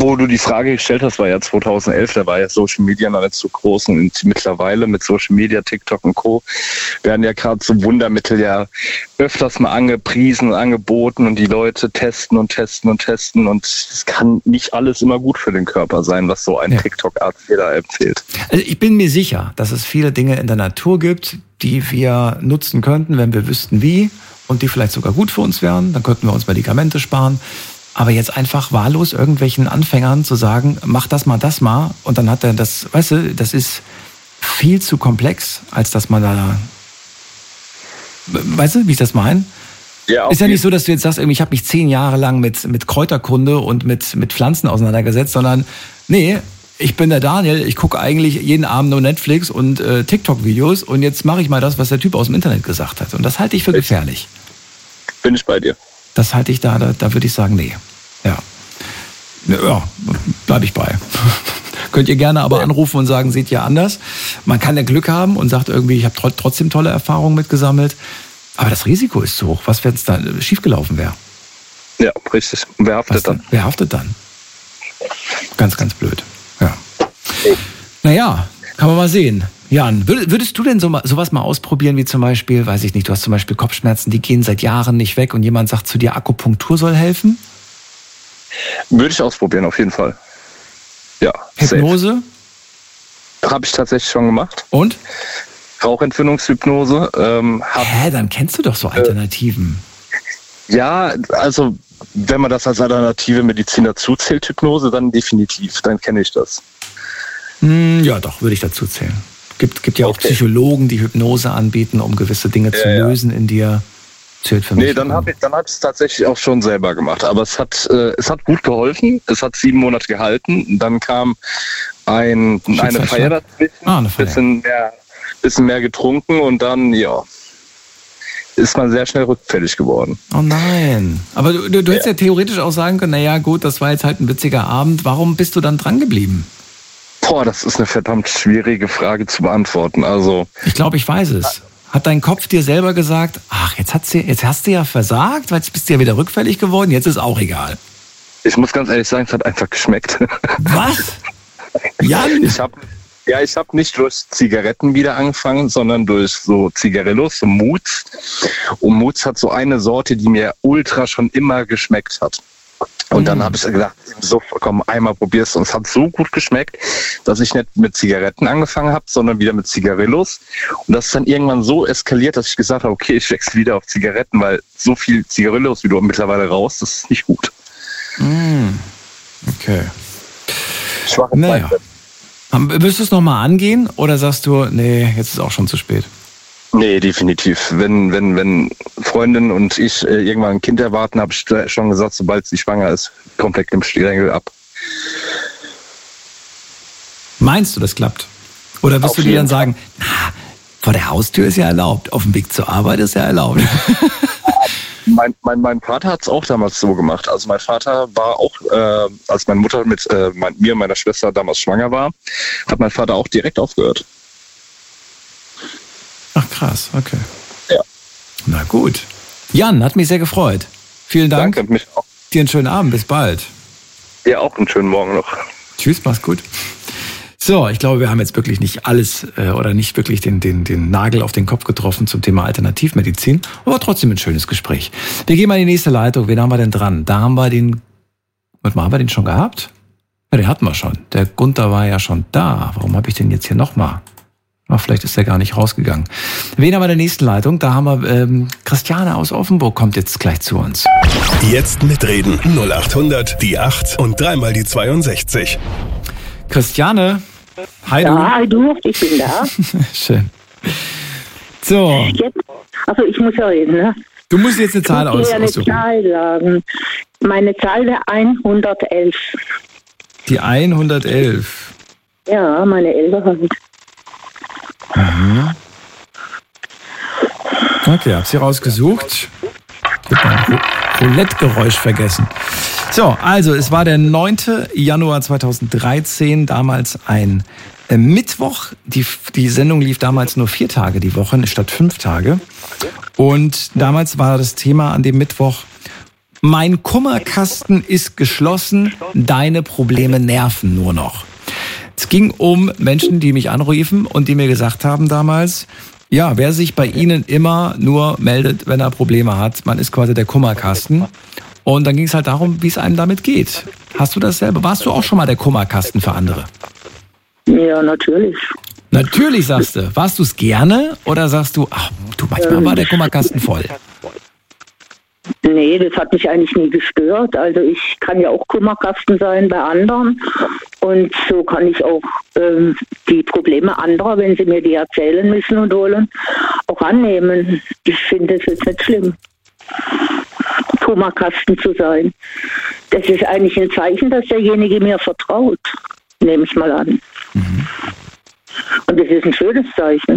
wo du die Frage gestellt hast, war ja 2011, da war ja Social Media noch nicht so groß und mittlerweile mit Social Media, TikTok und Co. werden ja gerade so Wundermittel ja öfters mal angepriesen und angeboten und die Leute testen und es kann nicht alles immer gut für den Körper sein, was so ein TikTok-Arzt jeder empfiehlt. Also ich bin mir sicher, dass es viele Dinge in der Natur gibt, die wir nutzen könnten, wenn wir wüssten wie und die vielleicht sogar gut für uns wären, dann könnten wir uns Medikamente sparen. Aber jetzt einfach wahllos irgendwelchen Anfängern zu sagen, mach das mal und dann hat er das, weißt du, das ist viel zu komplex, als dass man da, weißt du, wie ich das meine? Ja, ist ja nicht so, dass du jetzt sagst, ich habe mich 10 Jahre lang mit Kräuterkunde und mit Pflanzen auseinandergesetzt, sondern nee, ich bin der Daniel, ich gucke eigentlich jeden Abend nur Netflix und TikTok-Videos und jetzt mache ich mal das, was der Typ aus dem Internet gesagt hat. Und das halte ich für gefährlich. Bin ich bei dir. Das halte ich da würde ich sagen, nee. Ja, bleibe ich bei. Könnt ihr gerne aber anrufen und sagen, seht ihr anders. Man kann ja Glück haben und sagt irgendwie, ich habe trotzdem tolle Erfahrungen mitgesammelt. Aber das Risiko ist zu hoch. Was, wenn es da schiefgelaufen wäre? Ja, richtig. Und wer haftet dann? Wer haftet dann? Ganz, ganz blöd. Ja. Naja, kann man mal sehen. Jan, würdest du denn sowas mal ausprobieren, wie zum Beispiel, weiß ich nicht, du hast zum Beispiel Kopfschmerzen, die gehen seit Jahren nicht weg und jemand sagt zu dir, Akupunktur soll helfen? Würde ich ausprobieren, auf jeden Fall. Ja. Hypnose? Habe ich tatsächlich schon gemacht. Und? Rauchentwöhnungshypnose. Dann kennst du doch so Alternativen. Ja, also wenn man das als alternative Medizin dazu zählt, Hypnose, dann definitiv, dann kenne ich das. Ja, doch, würde ich dazu zählen. Gibt ja auch Psychologen, die Hypnose anbieten, um gewisse Dinge zu lösen in dir. Zählt für mich. Nee, dann hab ich es tatsächlich auch schon selber gemacht. Aber es hat gut geholfen. Es hat 7 Monate gehalten. Dann kam eine Feier dazwischen. Eine Feier. Bisschen mehr getrunken und dann, ist man sehr schnell rückfällig geworden. Oh nein. Aber du hättest ja theoretisch auch sagen können, naja gut, das war jetzt halt ein witziger Abend. Warum bist du dann dran geblieben? Das ist eine verdammt schwierige Frage zu beantworten. Also ich glaube, ich weiß es. Hat dein Kopf dir selber gesagt, ach, jetzt hast du ja versagt, weil jetzt bist du ja wieder rückfällig geworden, jetzt ist auch egal. Ich muss ganz ehrlich sagen, es hat einfach geschmeckt. Was? Jan? Ich habe nicht durch Zigaretten wieder angefangen, sondern durch so Zigarillos, so Moods. Und Moods hat so eine Sorte, die mir ultra schon immer geschmeckt hat. Und dann habe ich gedacht, so komm, einmal probierst du. Und es hat so gut geschmeckt, dass ich nicht mit Zigaretten angefangen habe, sondern wieder mit Zigarillos. Und das ist dann irgendwann so eskaliert, dass ich gesagt habe, okay, ich wechsle wieder auf Zigaretten, weil so viel Zigarillos wie du mittlerweile raus, das ist nicht gut. Okay. Naja. Willst du es nochmal angehen oder sagst du, nee, jetzt ist auch schon zu spät? Nee, definitiv. Wenn Freundin und ich irgendwann ein Kind erwarten, habe ich schon gesagt, sobald sie schwanger ist, komplett im Striegel ab. Meinst du, das klappt? Oder wirst du dir dann sagen, vor der Haustür ist ja erlaubt, auf dem Weg zur Arbeit ist ja erlaubt? Mein Vater hat es auch damals so gemacht. Also mein Vater war auch, als meine Mutter mit mir und meiner Schwester damals schwanger war, hat mein Vater auch direkt aufgehört. Ach krass, okay. Ja. Na gut. Jan, hat mich sehr gefreut. Vielen Dank. Danke, mich auch. Dir einen schönen Abend, bis bald. Dir auch einen schönen Morgen noch. Tschüss, mach's gut. So, ich glaube, wir haben jetzt wirklich nicht alles oder nicht wirklich den Nagel auf den Kopf getroffen zum Thema Alternativmedizin, aber trotzdem ein schönes Gespräch. Wir gehen mal in die nächste Leitung. Wen haben wir denn dran? Da haben wir haben wir den schon gehabt? Ja, den hatten wir schon. Der Gunther war ja schon da. Warum habe ich den jetzt hier nochmal? Vielleicht ist er gar nicht rausgegangen. Wen haben wir in der nächsten Leitung? Da haben wir Christiane aus Offenburg, kommt jetzt gleich zu uns. Jetzt mitreden. 0800 die 8 und dreimal die 62. Christiane. Hi du. Ja, hi du, ich bin da. Schön. So. Also ich muss ja reden, ne? Du musst jetzt eine Zahl aussuchen. Ich muss eine Zahl sagen. Meine Zahl wäre 111. Die 111. Ja, meine ältere. Mhm. Okay, hab sie rausgesucht. Ich hab mein Roulette-Geräusch vergessen. So, also es war der 9. Januar 2013, damals ein Mittwoch. Die Sendung lief damals nur 4 Tage die Woche statt 5 Tage. Und damals war das Thema an dem Mittwoch Mein Kummerkasten ist geschlossen, deine Probleme nerven nur noch. Es ging um Menschen, die mich anriefen und die mir gesagt haben damals, ja, wer sich bei Ihnen immer nur meldet, wenn er Probleme hat, man ist quasi der Kummerkasten. Und dann ging es halt darum, wie es einem damit geht. Hast du das selber? Warst du auch schon mal der Kummerkasten für andere? Ja, natürlich. Natürlich, sagst du. Warst du es gerne oder sagst du, ach, du, manchmal war der Kummerkasten voll? Nee, das hat mich eigentlich nie gestört. Also ich kann ja auch Kummerkasten sein bei anderen. Und so kann ich auch die Probleme anderer, wenn sie mir die erzählen müssen und wollen, auch annehmen. Ich finde es jetzt nicht schlimm, Kummerkasten zu sein. Das ist eigentlich ein Zeichen, dass derjenige mir vertraut, nehme ich mal an. Mhm. Und das ist ein schönes Zeichen.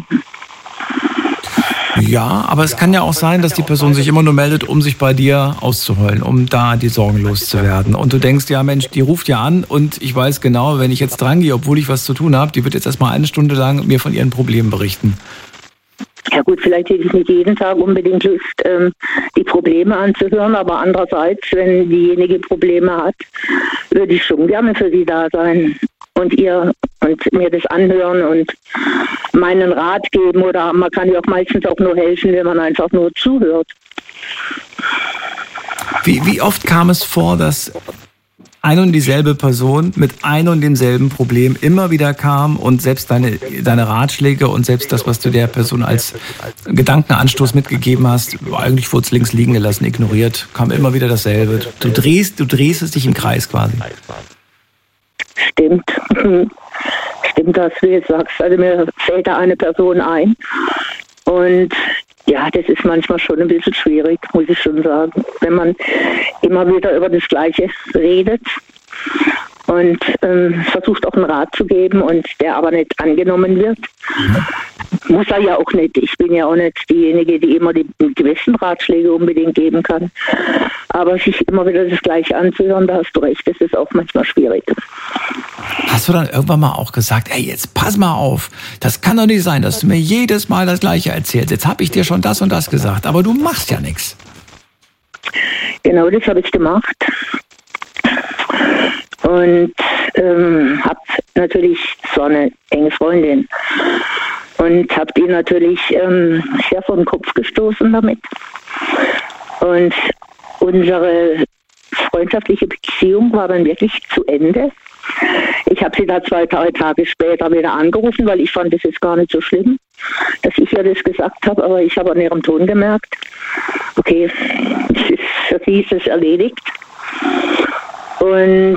Ja, aber es kann ja auch sein, dass die Person sich immer nur meldet, um sich bei dir auszuheulen, um da die Sorgen loszuwerden. Und du denkst, ja Mensch, die ruft ja an und ich weiß genau, wenn ich jetzt drangehe, obwohl ich was zu tun habe, die wird jetzt erstmal 1 Stunde lang mir von ihren Problemen berichten. Ja gut, vielleicht hätte ich nicht jeden Tag unbedingt Lust, die Probleme anzuhören, aber andererseits, wenn diejenige Probleme hat, würde ich schon gerne für sie da sein und mir das anhören und meinen Rat geben, oder man kann ja auch meistens auch nur helfen, wenn man einfach nur zuhört. Wie oft kam es vor, dass eine und dieselbe Person mit einem und demselben Problem immer wieder kam und selbst deine Ratschläge und selbst das, was du der Person als Gedankenanstoß mitgegeben hast, eigentlich wurde es links liegen gelassen, ignoriert, kam immer wieder dasselbe. Du drehst es dich im Kreis quasi. Stimmt. Stimmt, was du jetzt sagst. Also mir fällt da eine Person ein. Und ja, das ist manchmal schon ein bisschen schwierig, muss ich schon sagen. Wenn man immer wieder über das Gleiche redet und versucht auch einen Rat zu geben und der aber nicht angenommen wird. Muss er ja auch nicht. Ich bin ja auch nicht diejenige, die immer die gewissen Ratschläge unbedingt geben kann. Aber sich immer wieder das Gleiche anzuhören, da hast du recht, das ist auch manchmal schwierig. Hast du dann irgendwann mal auch gesagt, hey, jetzt pass mal auf, das kann doch nicht sein, dass du mir jedes Mal das Gleiche erzählst. Jetzt habe ich dir schon das und das gesagt, aber du machst ja nichts. Genau, das habe ich gemacht. Und habe natürlich so eine enge Freundin. Und habe die natürlich sehr vor den Kopf gestoßen damit. Und unsere freundschaftliche Beziehung war dann wirklich zu Ende. Ich habe sie da 2-3 Tage später wieder angerufen, weil ich fand, das ist gar nicht so schlimm, dass ich ihr das gesagt habe. Aber ich habe an ihrem Ton gemerkt, okay, für sie ist es erledigt. Und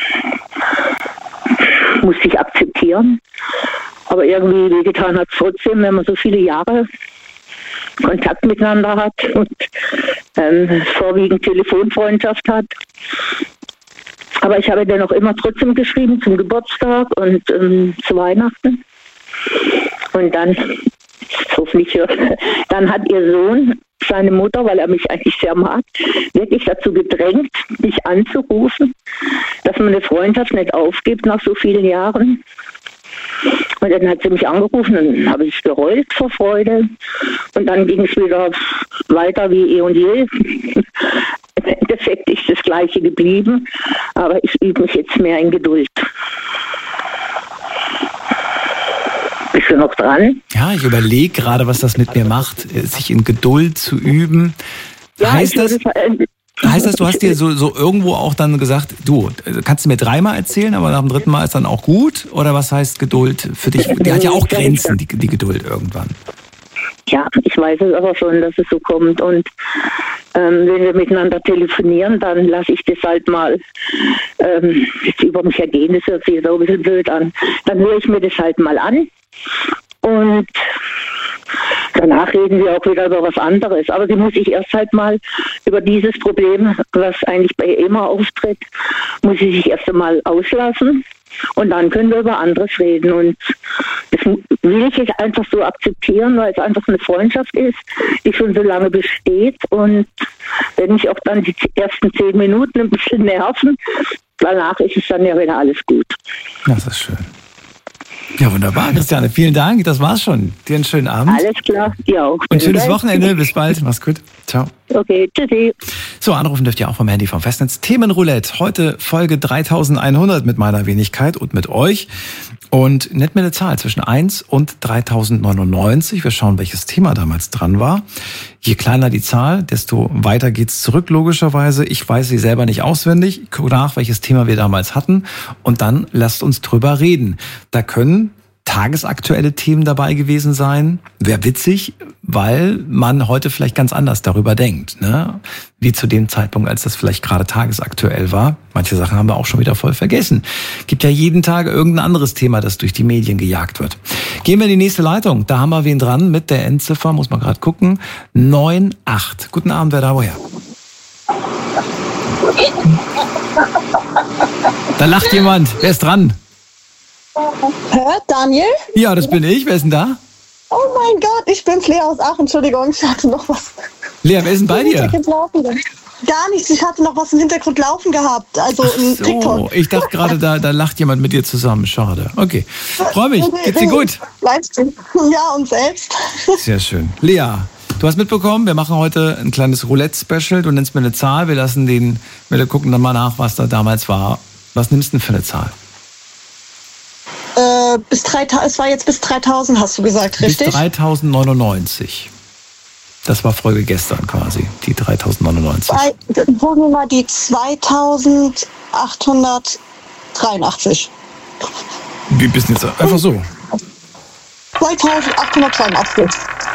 musste ich akzeptieren. Aber irgendwie wehgetan hat es trotzdem, wenn man so viele Jahre Kontakt miteinander hat und vorwiegend Telefonfreundschaft hat. Aber ich habe dann auch immer trotzdem geschrieben zum Geburtstag und zu Weihnachten. Und dann, hoffentlich, dann hat ihr Sohn seine Mutter, weil er mich eigentlich sehr mag, wirklich dazu gedrängt, mich anzurufen, dass man eine Freundschaft nicht aufgibt nach so vielen Jahren. Und dann hat sie mich angerufen und dann habe ich geheult vor Freude. Und dann ging es wieder weiter wie eh und je. Im Endeffekt ist das Gleiche geblieben, aber ich übe mich jetzt mehr in Geduld. Bist du noch dran? Ja, ich überlege gerade, was das mit mir macht, sich in Geduld zu üben. Ja, heißt das, du hast dir so irgendwo auch dann gesagt, du, kannst du mir 3-mal erzählen, aber nach dem 3. Mal ist dann auch gut? Oder was heißt Geduld für dich? Die hat ja auch Grenzen, die Geduld irgendwann. Ja, ich weiß es aber schon, dass es so kommt. Und wenn wir miteinander telefonieren, dann lasse ich das halt mal über mich ergehen. Das hört sich jetzt auch ein bisschen blöd an. Dann höre ich mir das halt mal an. Und danach reden wir auch wieder über was anderes. Aber sie muss sich erst halt mal über dieses Problem, was eigentlich bei ihr immer auftritt, muss sie sich erst einmal auslassen. Und dann können wir über anderes reden. Und das will ich jetzt einfach so akzeptieren, weil es einfach eine Freundschaft ist, die schon so lange besteht. Und wenn mich auch dann die ersten 10 Minuten ein bisschen nerven, danach ist es dann ja wieder alles gut. Das ist schön. Ja, wunderbar, Christiane. Vielen Dank. Das war's schon. Dir einen schönen Abend. Alles klar, dir auch. Und schönes Wochenende. Bis bald. Mach's gut. Ciao. Okay, tschüssi. So, anrufen dürft ihr auch vom Handy vom Festnetz. Themenroulette. Heute Folge 3100 mit meiner Wenigkeit und mit euch. Und nennt mir eine Zahl zwischen 1 und 3099. Wir schauen, welches Thema damals dran war. Je kleiner die Zahl, desto weiter geht's zurück, logischerweise. Ich weiß sie selber nicht auswendig. Ich gucke nach, welches Thema wir damals hatten. Und dann lasst uns drüber reden. Da können tagesaktuelle Themen dabei gewesen sein. Wäre witzig, weil man heute vielleicht ganz anders darüber denkt, ne? Wie zu dem Zeitpunkt, als das vielleicht gerade tagesaktuell war. Manche Sachen haben wir auch schon wieder voll vergessen. Gibt ja jeden Tag irgendein anderes Thema, das durch die Medien gejagt wird. Gehen wir in die nächste Leitung. Da haben wir wen dran mit der Endziffer, muss man gerade gucken, 98. Guten Abend, wer da woher? Da lacht jemand. Wer ist dran? Daniel? Ja, das bin ich. Wer ist denn da? Oh mein Gott, ich bin's, Lea aus Aachen. Entschuldigung, ich hatte noch was. Lea, wer ist denn bei dir? Gar nichts, ich hatte noch was im Hintergrund laufen gehabt. Also im TikTok. Ich dachte gerade, da lacht jemand mit dir zusammen. Schade. Okay. Freue mich. Geht's dir gut? Ja, und selbst. Sehr schön. Lea, du hast mitbekommen, wir machen heute ein kleines Roulette-Special. Du nennst mir eine Zahl. Wir gucken dann mal nach, was da damals war. Was nimmst du denn für eine Zahl? Es war jetzt bis 3000, hast du gesagt, richtig? Bis 3099. Das war Folge gestern quasi, die 3099. Sagen wir mal die 2883. Wie bist du jetzt? Einfach so. 2883.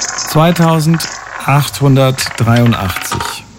2883.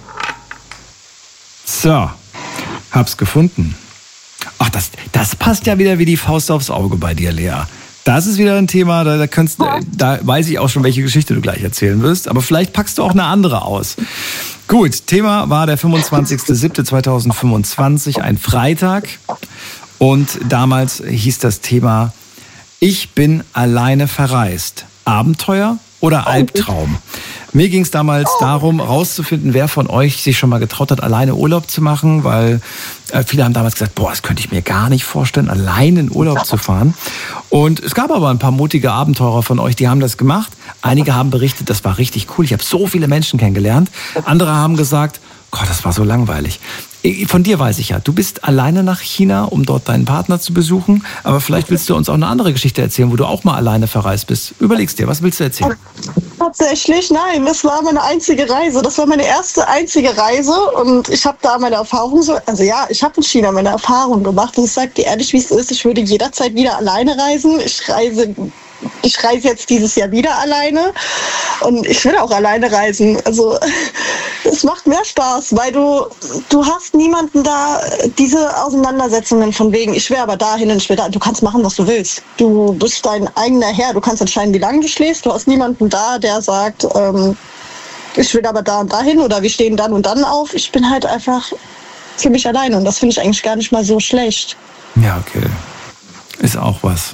So, hab's gefunden. Ach, das passt ja wieder wie die Faust aufs Auge bei dir, Lea. Das ist wieder ein Thema, da weiß ich auch schon, welche Geschichte du gleich erzählen wirst. Aber vielleicht packst du auch eine andere aus. Gut, Thema war der 25.07.2025, ein Freitag. Und damals hieß das Thema, ich bin alleine verreist. Abenteuer oder Albtraum? Mir ging es damals darum, rauszufinden, wer von euch sich schon mal getraut hat, alleine Urlaub zu machen, weil viele haben damals gesagt, das könnte ich mir gar nicht vorstellen, alleine in Urlaub zu fahren. Und es gab aber ein paar mutige Abenteurer von euch, die haben das gemacht. Einige haben berichtet, das war richtig cool, ich habe so viele Menschen kennengelernt. Andere haben gesagt, Gott, das war so langweilig. Von dir weiß ich ja, du bist alleine nach China, um dort deinen Partner zu besuchen. Aber vielleicht willst du uns auch eine andere Geschichte erzählen, wo du auch mal alleine verreist bist. Überlegst dir, was willst du erzählen? Tatsächlich, nein, das war meine einzige Reise. Das war meine erste einzige Reise und ich habe da meine Erfahrung ich habe in China meine Erfahrung gemacht und ich sage dir ehrlich, wie es ist, ich würde jederzeit wieder alleine reisen. Ich reise jetzt dieses Jahr wieder alleine und ich will auch alleine reisen. Also es macht mehr Spaß, weil du hast niemanden da, diese Auseinandersetzungen von wegen, ich will aber dahin und ich will da. Du kannst machen, was du willst. Du bist dein eigener Herr. Du kannst entscheiden, wie lange du schläfst. Du hast niemanden da, der sagt, ich will aber da und dahin oder wir stehen dann und dann auf. Ich bin halt einfach für mich alleine und das finde ich eigentlich gar nicht mal so schlecht. Ja, okay. Ist auch was.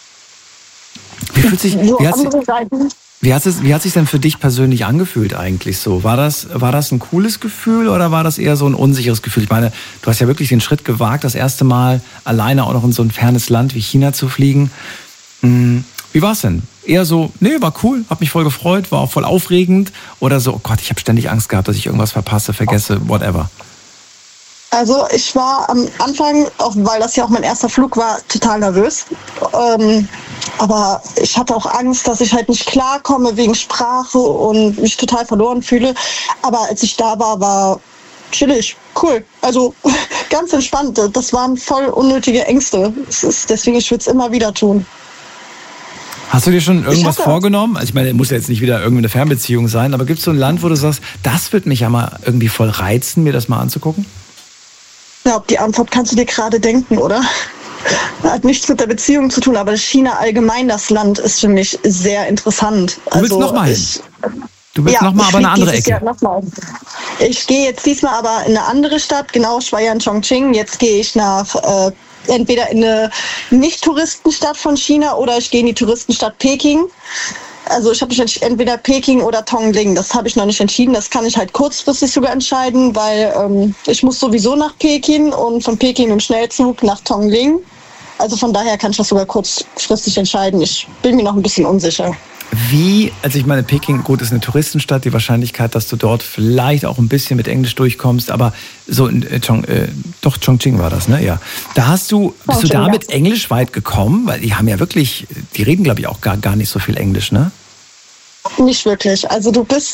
Wie hat sich denn für dich persönlich angefühlt eigentlich so? War das ein cooles Gefühl oder war das eher so ein unsicheres Gefühl? Ich meine, du hast ja wirklich den Schritt gewagt, das erste Mal alleine auch noch in so ein fernes Land wie China zu fliegen. Wie war es denn? Eher so, war cool, hab mich voll gefreut, war auch voll aufregend oder so, oh Gott, ich habe ständig Angst gehabt, dass ich irgendwas verpasse, vergesse, whatever. Also ich war am Anfang, auch weil das ja auch mein erster Flug war, total nervös. Aber ich hatte auch Angst, dass ich halt nicht klarkomme wegen Sprache und mich total verloren fühle. Aber als ich da war chillig, cool. Also ganz entspannt. Das waren voll unnötige Ängste. Deswegen, ich würde es immer wieder tun. Hast du dir schon irgendwas vorgenommen? Also ich meine, muss ja jetzt nicht wieder irgendeine Fernbeziehung sein, aber gibt es so ein Land, wo du sagst, das wird mich ja mal irgendwie voll reizen, mir das mal anzugucken? Ja, die Antwort kannst du dir gerade denken, oder? Hat nichts mit der Beziehung zu tun, aber China allgemein, das Land, ist für mich sehr interessant. Du willst nochmal hin? Du willst nochmal, aber eine andere Ecke? Ich gehe jetzt diesmal aber in eine andere Stadt, genau, ich war ja in Chongqing. Jetzt gehe ich nach entweder in eine Nicht-Touristenstadt von China oder ich gehe in die Touristenstadt Peking. Also ich habe mich entweder Peking oder Tongling, das habe ich noch nicht entschieden. Das kann ich halt kurzfristig sogar entscheiden, weil ich muss sowieso nach Peking und von Peking im Schnellzug nach Tongling. Also von daher kann ich das sogar kurzfristig entscheiden. Ich bin mir noch ein bisschen unsicher. Also ich meine, Peking, gut, ist eine Touristenstadt, die Wahrscheinlichkeit, dass du dort vielleicht auch ein bisschen mit Englisch durchkommst, aber so in Chongqing war das, ne? Ja. Bist du da mit Englisch weit gekommen? Weil die haben ja wirklich, die reden, glaube ich, auch gar nicht so viel Englisch, ne? Nicht wirklich. Also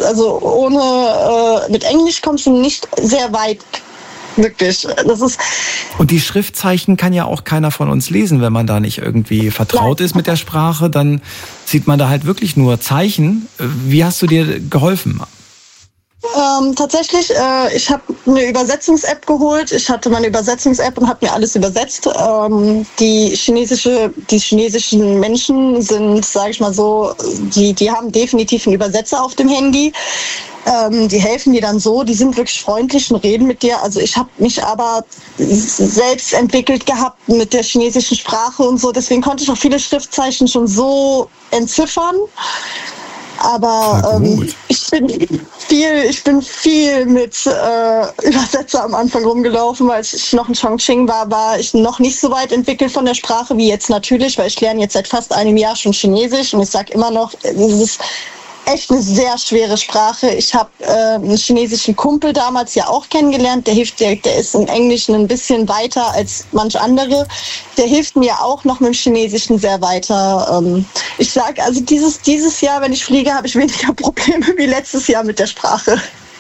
mit Englisch kommst du nicht sehr weit. Wirklich. Und die Schriftzeichen kann ja auch keiner von uns lesen, wenn man da nicht irgendwie vertraut ist mit der Sprache, dann sieht man da halt wirklich nur Zeichen. Wie hast du dir geholfen? Tatsächlich, ich habe eine Übersetzungs-App geholt. Ich hatte meine Übersetzungs-App und habe mir alles übersetzt. Die chinesischen Menschen sind, sage ich mal so, die haben definitiv einen Übersetzer auf dem Handy. Die helfen dir dann so, die sind wirklich freundlich und reden mit dir. Also ich habe mich aber selbst entwickelt gehabt mit der chinesischen Sprache und so. Deswegen konnte ich auch viele Schriftzeichen schon so entziffern. Aber ich bin viel mit Übersetzer am Anfang rumgelaufen, weil ich noch in Chongqing war ich noch nicht so weit entwickelt von der Sprache wie jetzt natürlich, weil ich lerne jetzt seit fast einem Jahr schon Chinesisch und ich sage immer noch, es ist echt eine sehr schwere Sprache. Ich habe einen chinesischen Kumpel damals ja auch kennengelernt, der ist im Englischen ein bisschen weiter als manch andere. Der hilft mir auch noch mit dem Chinesischen sehr weiter. Ich sage, also dieses Jahr, wenn ich fliege, habe ich weniger Probleme wie letztes Jahr mit der Sprache.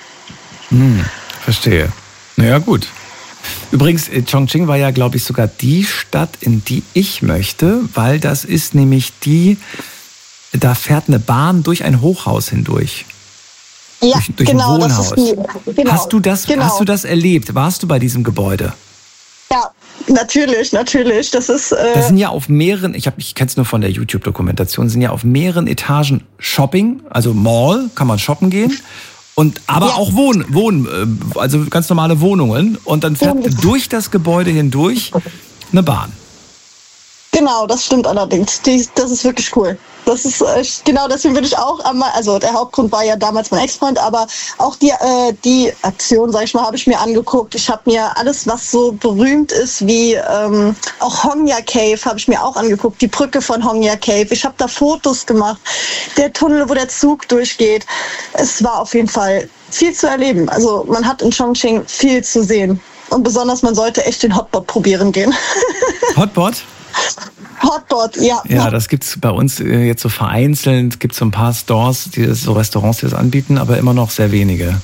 Verstehe. Naja, gut. Übrigens, Chongqing war ja, glaube ich, sogar die Stadt, in die ich möchte, weil das ist nämlich da fährt eine Bahn durch ein Hochhaus hindurch. Ja, durch genau. ein Wohnhaus. Hast du das erlebt? Warst du bei diesem Gebäude? Ja, natürlich. Das sind ja auf mehreren, ich kenne es nur von der YouTube-Dokumentation, sind ja auf mehreren Etagen Shopping, also Mall, kann man shoppen gehen. Aber auch also ganz normale Wohnungen. Und dann fährt durch das Gebäude hindurch eine Bahn. Genau, das stimmt allerdings. Das ist wirklich cool. Das ist genau, deswegen würde ich auch also der Hauptgrund war ja damals mein Ex-Freund, aber auch die Aktion, sag ich mal, habe ich mir angeguckt. Ich habe mir alles, was so berühmt ist, wie auch Hongya Cave, habe ich mir auch angeguckt. Die Brücke von Hongya Cave. Ich habe da Fotos gemacht. Der Tunnel, wo der Zug durchgeht. Es war auf jeden Fall viel zu erleben. Also man hat in Chongqing viel zu sehen. Und besonders, man sollte echt den Hotpot probieren gehen. Hotpot? Hotpot, ja. Ja, das gibt's bei uns jetzt so vereinzelt. Gibt so ein paar Stores, so Restaurants, die das anbieten, aber immer noch sehr wenige.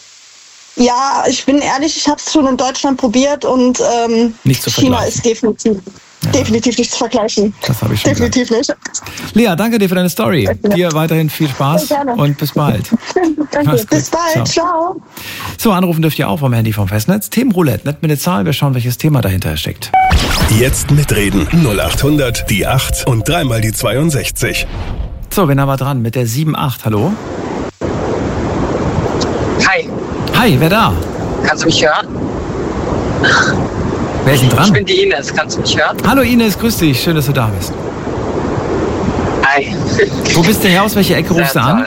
Ja, ich bin ehrlich, ich habe es schon in Deutschland probiert und China ist definitiv nicht zu vergleichen. Das habe ich schon definitiv nicht. Lea, danke dir für deine Story. Dir weiterhin viel Spaß und bis bald. Danke, bis bald. Ciao. So, anrufen dürft ihr auch vom Handy vom Festnetz. Themenroulette, nicht mit der Zahl, wir schauen, welches Thema dahinter steckt. Jetzt mitreden. 0800 die 8 und dreimal die 62. So, wen haben wir dran? Mit der 78, hallo? Hi. Hi, wer da? Kannst du mich hören? Wer ist denn dran? Ich bin die Ines, kannst du mich hören? Hallo Ines, grüß dich, schön, dass du da bist. Hi. Wo bist du her, aus welcher Ecke rufst du an?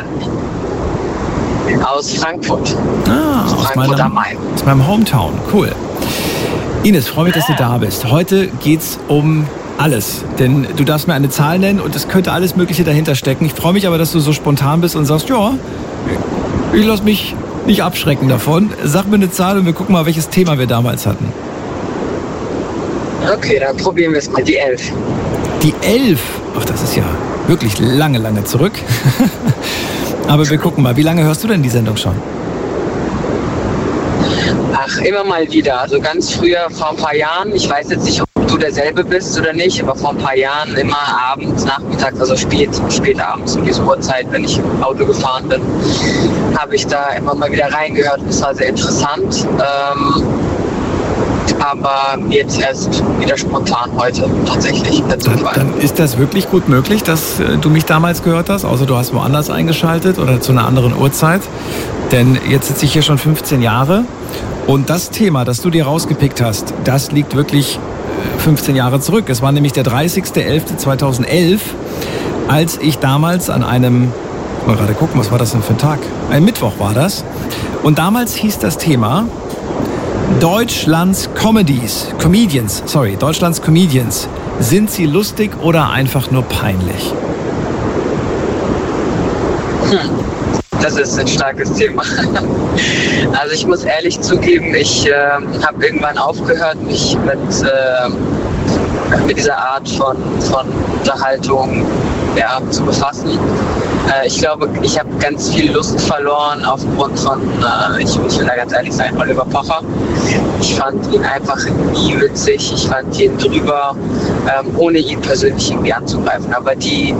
Aus Frankfurt. Aus meinem Hometown, cool. Ines, freue mich, dass du da bist. Heute geht's um alles, denn du darfst mir eine Zahl nennen und es könnte alles Mögliche dahinter stecken. Ich freue mich aber, dass du so spontan bist und sagst, ja, ich lasse mich nicht abschrecken davon. Sag mir eine Zahl und wir gucken mal, welches Thema wir damals hatten. Okay, dann probieren wir es mal. Die 11. Die 11? Ach, das ist ja wirklich lange zurück. Aber wir gucken mal, wie lange hörst du denn die Sendung schon? Ach, immer mal wieder. Also ganz früher, vor ein paar Jahren. Ich weiß jetzt nicht, ob du derselbe bist oder nicht, aber vor ein paar Jahren immer abends, nachmittags, also spät abends um diese Uhrzeit, wenn ich im Auto gefahren bin, habe ich da immer mal wieder reingehört. Das war sehr interessant. Aber jetzt erst wieder spontan heute tatsächlich. Dann ist das wirklich gut möglich, dass du mich damals gehört hast, außer du hast woanders eingeschaltet oder zu einer anderen Uhrzeit. Denn jetzt sitze ich hier schon 15 Jahre und das Thema, das du dir rausgepickt hast, das liegt wirklich 15 Jahre zurück. Es war nämlich der 30.11.2011, als ich damals an einem, mal gerade gucken, was war das denn für ein Tag? Ein Mittwoch war das. Und damals hieß das Thema Deutschlands Comedians. Sind sie lustig oder einfach nur peinlich? Das ist ein starkes Thema. Also ich muss ehrlich zugeben, ich habe irgendwann aufgehört, mich mit dieser Art von Unterhaltung zu befassen. Ich glaube, ich habe ganz viel Lust verloren aufgrund von, ich will da ganz ehrlich sein, Oliver Pocher. Ich fand ihn einfach nie witzig. Ich fand ihn drüber, ohne ihn persönlich irgendwie anzugreifen. Aber die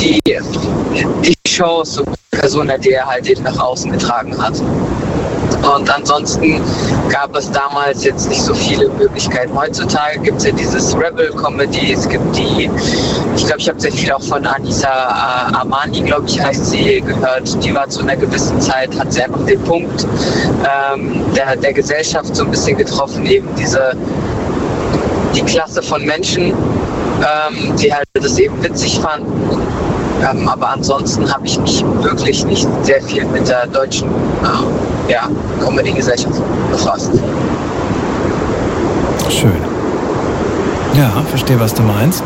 Shows und Personen, die er halt eben nach außen getragen hat. Und ansonsten gab es damals jetzt nicht so viele Möglichkeiten. Heutzutage gibt es ja dieses Rebel-Comedy, es gibt ich glaube, ich habe sehr viel auch von Anissa Armani, glaube ich, heißt sie, gehört. Die war zu einer gewissen Zeit, hat sie einfach den Punkt der Gesellschaft so ein bisschen getroffen, eben die Klasse von Menschen, die halt das eben witzig fanden. Aber ansonsten habe ich mich wirklich nicht sehr viel mit der deutschen Comedy-Gesellschaft befasst. Schön. Ja, verstehe, was du meinst.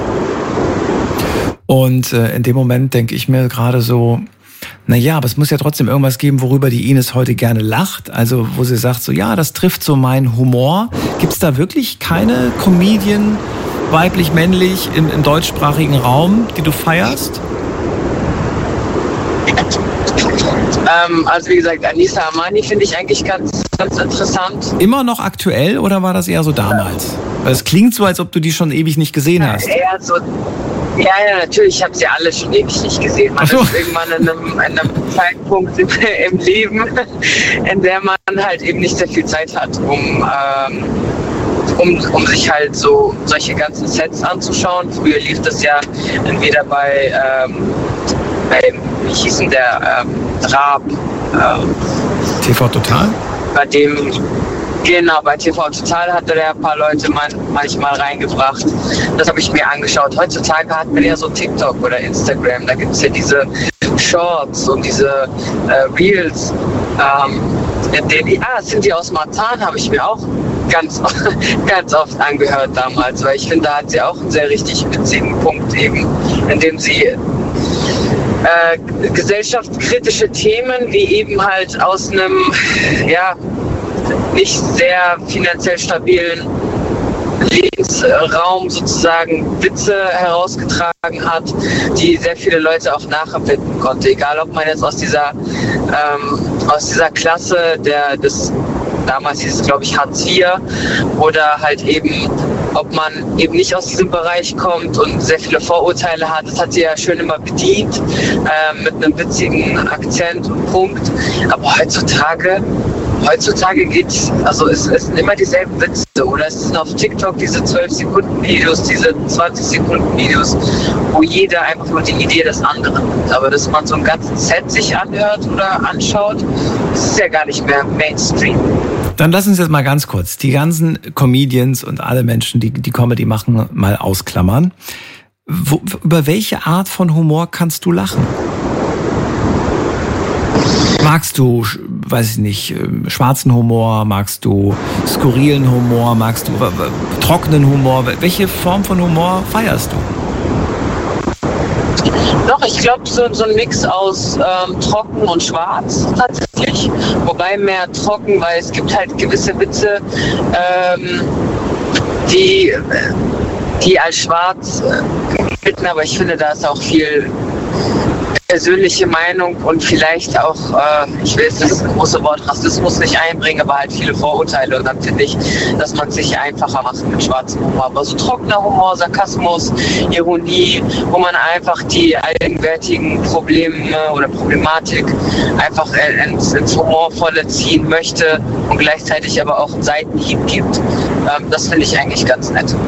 Und in dem Moment denke ich mir gerade so, naja, aber es muss ja trotzdem irgendwas geben, worüber die Ines heute gerne lacht. Also wo sie sagt so, ja, das trifft so meinen Humor. Gibt es da wirklich keine Comedian, weiblich, männlich, im deutschsprachigen Raum, die du feierst? Also wie gesagt, Anissa Armani finde ich eigentlich ganz interessant. Immer noch aktuell oder war das eher so damals? Weil es klingt so, als ob du die schon ewig nicht gesehen hast. Eher so, ja, natürlich, ich habe sie alle schon ewig nicht gesehen. Man ist irgendwann in einem Zeitpunkt im Leben, in der man halt eben nicht sehr viel Zeit hat, um sich halt so solche ganzen Sets anzuschauen. Früher lief das ja entweder bei wie hieß denn der Raab? TV Total? Bei TV Total hatte der ein paar Leute manchmal reingebracht. Das habe ich mir angeschaut. Heutzutage hat man ja so TikTok oder Instagram. Da gibt es ja diese Shorts und diese Reels. Sind die aus Marzahn, habe ich mir auch ganz oft angehört damals. Weil ich finde, da hat sie auch einen sehr richtig witzigen Punkt eben, in dem sie gesellschaftskritische Themen, wie eben halt aus einem nicht sehr finanziell stabilen Lebensraum sozusagen Witze herausgetragen hat, die sehr viele Leute auch nachempfinden konnte. Egal, ob man jetzt aus dieser Klasse damals hieß es, glaube ich, Hartz IV, oder halt eben, ob man eben nicht aus diesem Bereich kommt und sehr viele Vorurteile hat. Das hat sie ja schön immer bedient, mit einem witzigen Akzent und Punkt. Aber heutzutage geht's, also es sind immer dieselben Witze, oder es sind auf TikTok diese 12-Sekunden-Videos, diese 20-Sekunden-Videos, wo jeder einfach nur die Idee des anderen nimmt. Aber dass man so ein ganzes Set sich anhört oder anschaut, das ist ja gar nicht mehr Mainstream. Dann lass uns jetzt mal ganz kurz die ganzen Comedians und alle Menschen, die Comedy machen, mal ausklammern. Über welche Art von Humor kannst du lachen? Magst du, weiß ich nicht, schwarzen Humor? Magst du skurrilen Humor? Magst du trockenen Humor? Welche Form von Humor feierst du? Doch, ich glaube, so ein Mix aus trocken und schwarz tatsächlich. Wobei mehr trocken, weil es gibt halt gewisse Witze, die als schwarz gelten, aber ich finde, da ist auch viel persönliche Meinung und vielleicht auch, ich will jetzt das große Wort Rassismus nicht einbringen, aber halt viele Vorurteile, und dann finde ich, dass man es sich einfacher macht mit schwarzem Humor. Aber so trockener Humor, Sarkasmus, Ironie, wo man einfach die allgegenwärtigen Probleme oder Problematik einfach ins Humorvolle ziehen möchte und gleichzeitig aber auch einen Seitenhieb gibt, das finde ich eigentlich ganz nett.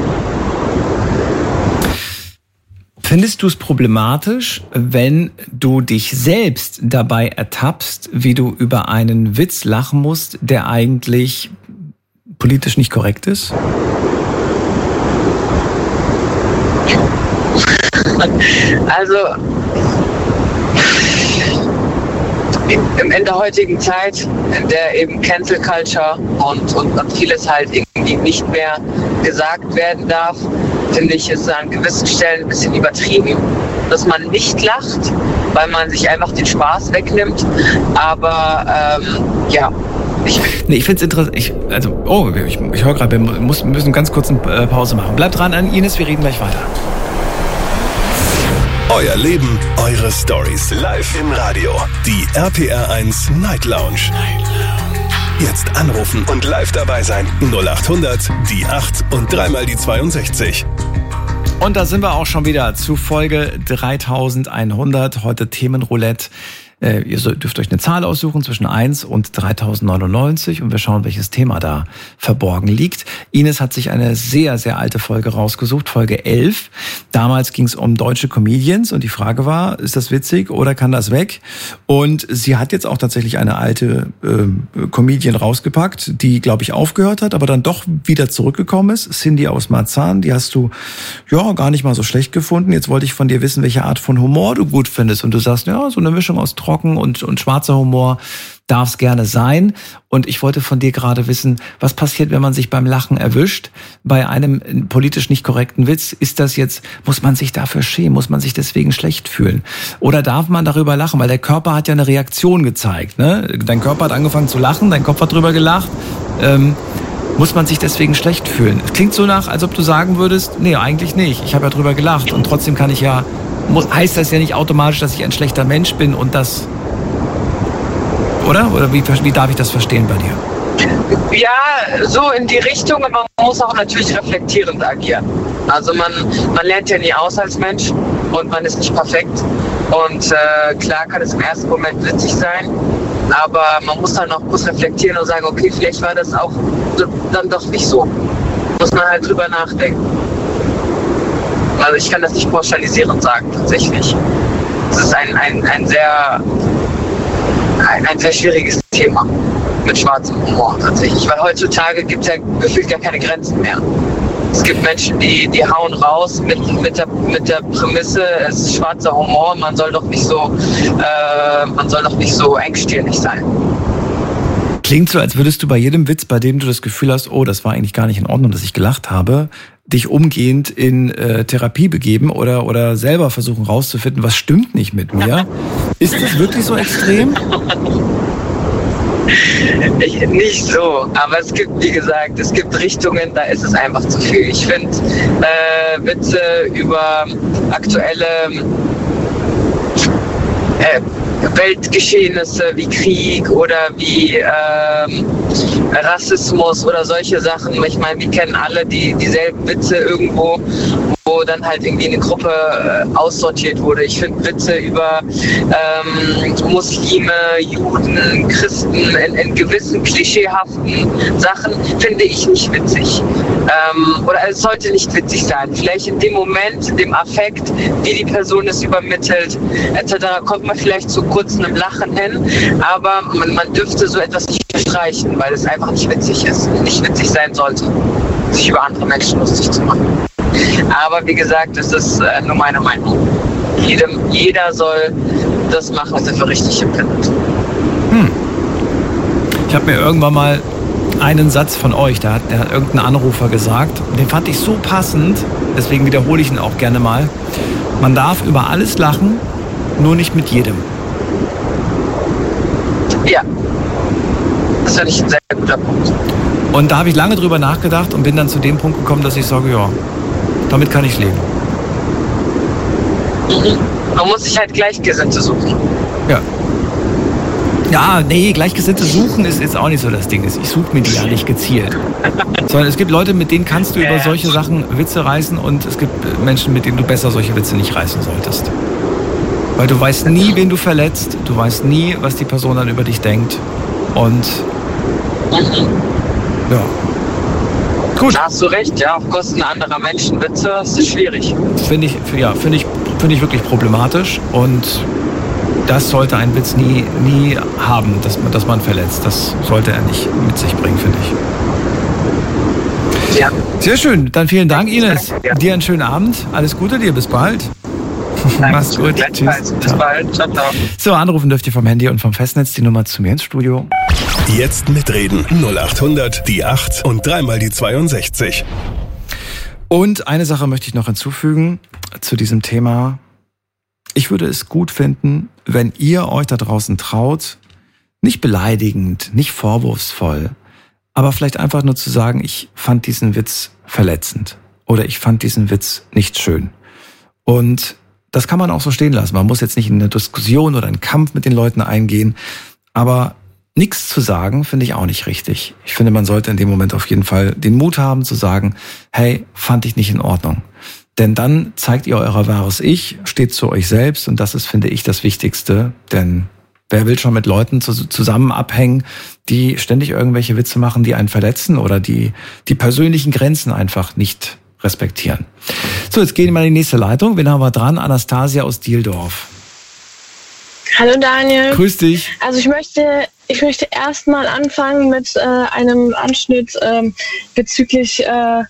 Findest du es problematisch, wenn du dich selbst dabei ertappst, wie du über einen Witz lachen musst, der eigentlich politisch nicht korrekt ist? Also, in der heutigen Zeit, in der eben Cancel Culture und vieles halt irgendwie nicht mehr gesagt werden darf, finde ich, ist es an gewissen Stellen ein bisschen übertrieben, dass man nicht lacht, weil man sich einfach den Spaß wegnimmt. Aber ich finde es interessant. Ich höre gerade, wir müssen ganz kurz eine Pause machen. Bleibt dran an Ines, wir reden gleich weiter. Euer Leben, eure Stories. Live im Radio. Die RPR1 Night Lounge. Jetzt anrufen und live dabei sein. 0800 die 8 und 3 die 62. Und da sind wir auch schon wieder zu Folge 3100. Heute Themenroulette. Ihr dürft euch eine Zahl aussuchen zwischen 1 und 3099 und wir schauen, welches Thema da verborgen liegt. Ines hat sich eine sehr, sehr alte Folge rausgesucht, Folge 11. Damals ging es um deutsche Comedians und die Frage war, ist das witzig oder kann das weg? Und sie hat jetzt auch tatsächlich eine alte Comedian rausgepackt, die, glaube ich, aufgehört hat, aber dann doch wieder zurückgekommen ist. Cindy aus Marzahn, die hast du gar nicht mal so schlecht gefunden. Jetzt wollte ich von dir wissen, welche Art von Humor du gut findest. Und du sagst, so eine Mischung aus trocken und schwarzer Humor darf es gerne sein. Und ich wollte von dir gerade wissen, was passiert, wenn man sich beim Lachen erwischt, bei einem politisch nicht korrekten Witz? Ist das jetzt, muss man sich dafür schämen? Muss man sich deswegen schlecht fühlen? Oder darf man darüber lachen? Weil der Körper hat ja eine Reaktion gezeigt, ne? Dein Körper hat angefangen zu lachen, dein Kopf hat drüber gelacht. Muss man sich deswegen schlecht fühlen? Es klingt so nach, als ob du sagen würdest, nee, eigentlich nicht. Ich habe ja drüber gelacht und trotzdem kann ich heißt das ja nicht automatisch, dass ich ein schlechter Mensch bin und das... Oder? Oder wie darf ich das verstehen bei dir? Ja, so in die Richtung, aber man muss auch natürlich reflektierend agieren. Also man lernt ja nie aus als Mensch und man ist nicht perfekt. Und klar kann es im ersten Moment witzig sein, aber man muss dann auch kurz reflektieren und sagen, okay, vielleicht war das auch dann doch nicht so. Muss man halt drüber nachdenken. Also ich kann das nicht pauschalisierend sagen, tatsächlich. Es ist ein sehr schwieriges Thema mit schwarzem Humor, tatsächlich. Weil heutzutage gibt es ja gefühlt gar keine Grenzen mehr. Es gibt Menschen, die hauen raus mit der Prämisse, es ist schwarzer Humor, man soll doch nicht so engstirnig sein. Klingt so, als würdest du bei jedem Witz, bei dem du das Gefühl hast, oh, das war eigentlich gar nicht in Ordnung, dass ich gelacht habe, dich umgehend in Therapie begeben oder selber versuchen rauszufinden, was stimmt nicht mit mir. Ist das wirklich so extrem? Nicht so, aber es gibt, wie gesagt, Richtungen, da ist es einfach zu viel. Ich finde Witze über aktuelle Weltgeschehnisse wie Krieg oder wie Rassismus oder solche Sachen. Ich meine, wir kennen alle dieselben Witze irgendwo, wo dann halt irgendwie eine Gruppe aussortiert wurde. Ich finde Witze über Muslime, Juden, Christen in gewissen klischeehaften Sachen finde ich nicht witzig. Oder es sollte nicht witzig sein. Vielleicht in dem Moment, in dem Affekt, wie die Person es übermittelt, etc., kommt man vielleicht zu kurz einem Lachen hin, aber man dürfte so etwas nicht streichen, weil es einfach nicht witzig ist, nicht witzig sein sollte, sich über andere Menschen lustig zu machen. Aber wie gesagt, das ist nur meine Meinung. Jeder soll das machen, was er für richtig empfindet. Ich habe mir irgendwann mal einen Satz von euch, der hat irgendein Anrufer gesagt, den fand ich so passend, deswegen wiederhole ich ihn auch gerne mal. Man darf über alles lachen, nur nicht mit jedem. Ja, das finde ich ein sehr guter Punkt. Und da habe ich lange drüber nachgedacht und bin dann zu dem Punkt gekommen, dass ich sage, ja, damit kann ich leben. Man muss sich halt Gleichgesinnte suchen. Ja. Ja, nee, Gleichgesinnte suchen ist jetzt auch nicht so das Ding. Ich suche mir die ja nicht gezielt. Sondern es gibt Leute, mit denen kannst du über solche Sachen Witze reißen und es gibt Menschen, mit denen du besser solche Witze nicht reißen solltest. Weil du weißt nie, wen du verletzt, du weißt nie, was die Person dann über dich denkt. Und ja. Gut. Da hast du recht, ja, auf Kosten anderer Menschen Witze, das ist schwierig. Finde ich wirklich problematisch und das sollte ein Witz nie haben, dass man verletzt. Das sollte er nicht mit sich bringen, finde ich. Ja. Sehr schön, dann vielen Dank, Ines. Ja. Dir einen schönen Abend, alles Gute dir, bis bald. Mach's gut. Tschüss. Bis bald. Ciao, ciao. So, anrufen dürft ihr vom Handy und vom Festnetz die Nummer zu mir ins Studio. Jetzt mitreden. 0800 die 8 und dreimal die 62. Und eine Sache möchte ich noch hinzufügen zu diesem Thema. Ich würde es gut finden, wenn ihr euch da draußen traut, nicht beleidigend, nicht vorwurfsvoll, aber vielleicht einfach nur zu sagen, ich fand diesen Witz verletzend oder ich fand diesen Witz nicht schön. Und das kann man auch so stehen lassen. Man muss jetzt nicht in eine Diskussion oder einen Kampf mit den Leuten eingehen, aber nichts zu sagen, finde ich auch nicht richtig. Ich finde, man sollte in dem Moment auf jeden Fall den Mut haben zu sagen, hey, fand ich nicht in Ordnung. Denn dann zeigt ihr euer wahres Ich, steht zu euch selbst und das ist, finde ich, das Wichtigste. Denn wer will schon mit Leuten zusammen abhängen, die ständig irgendwelche Witze machen, die einen verletzen oder die persönlichen Grenzen einfach nicht respektieren. So, jetzt gehen wir mal in die nächste Leitung. Wen haben wir dran? Anastasia aus Dieldorf. Hallo Daniel. Grüß dich. Also ich möchte erstmal anfangen mit einem Anschnitt bezüglich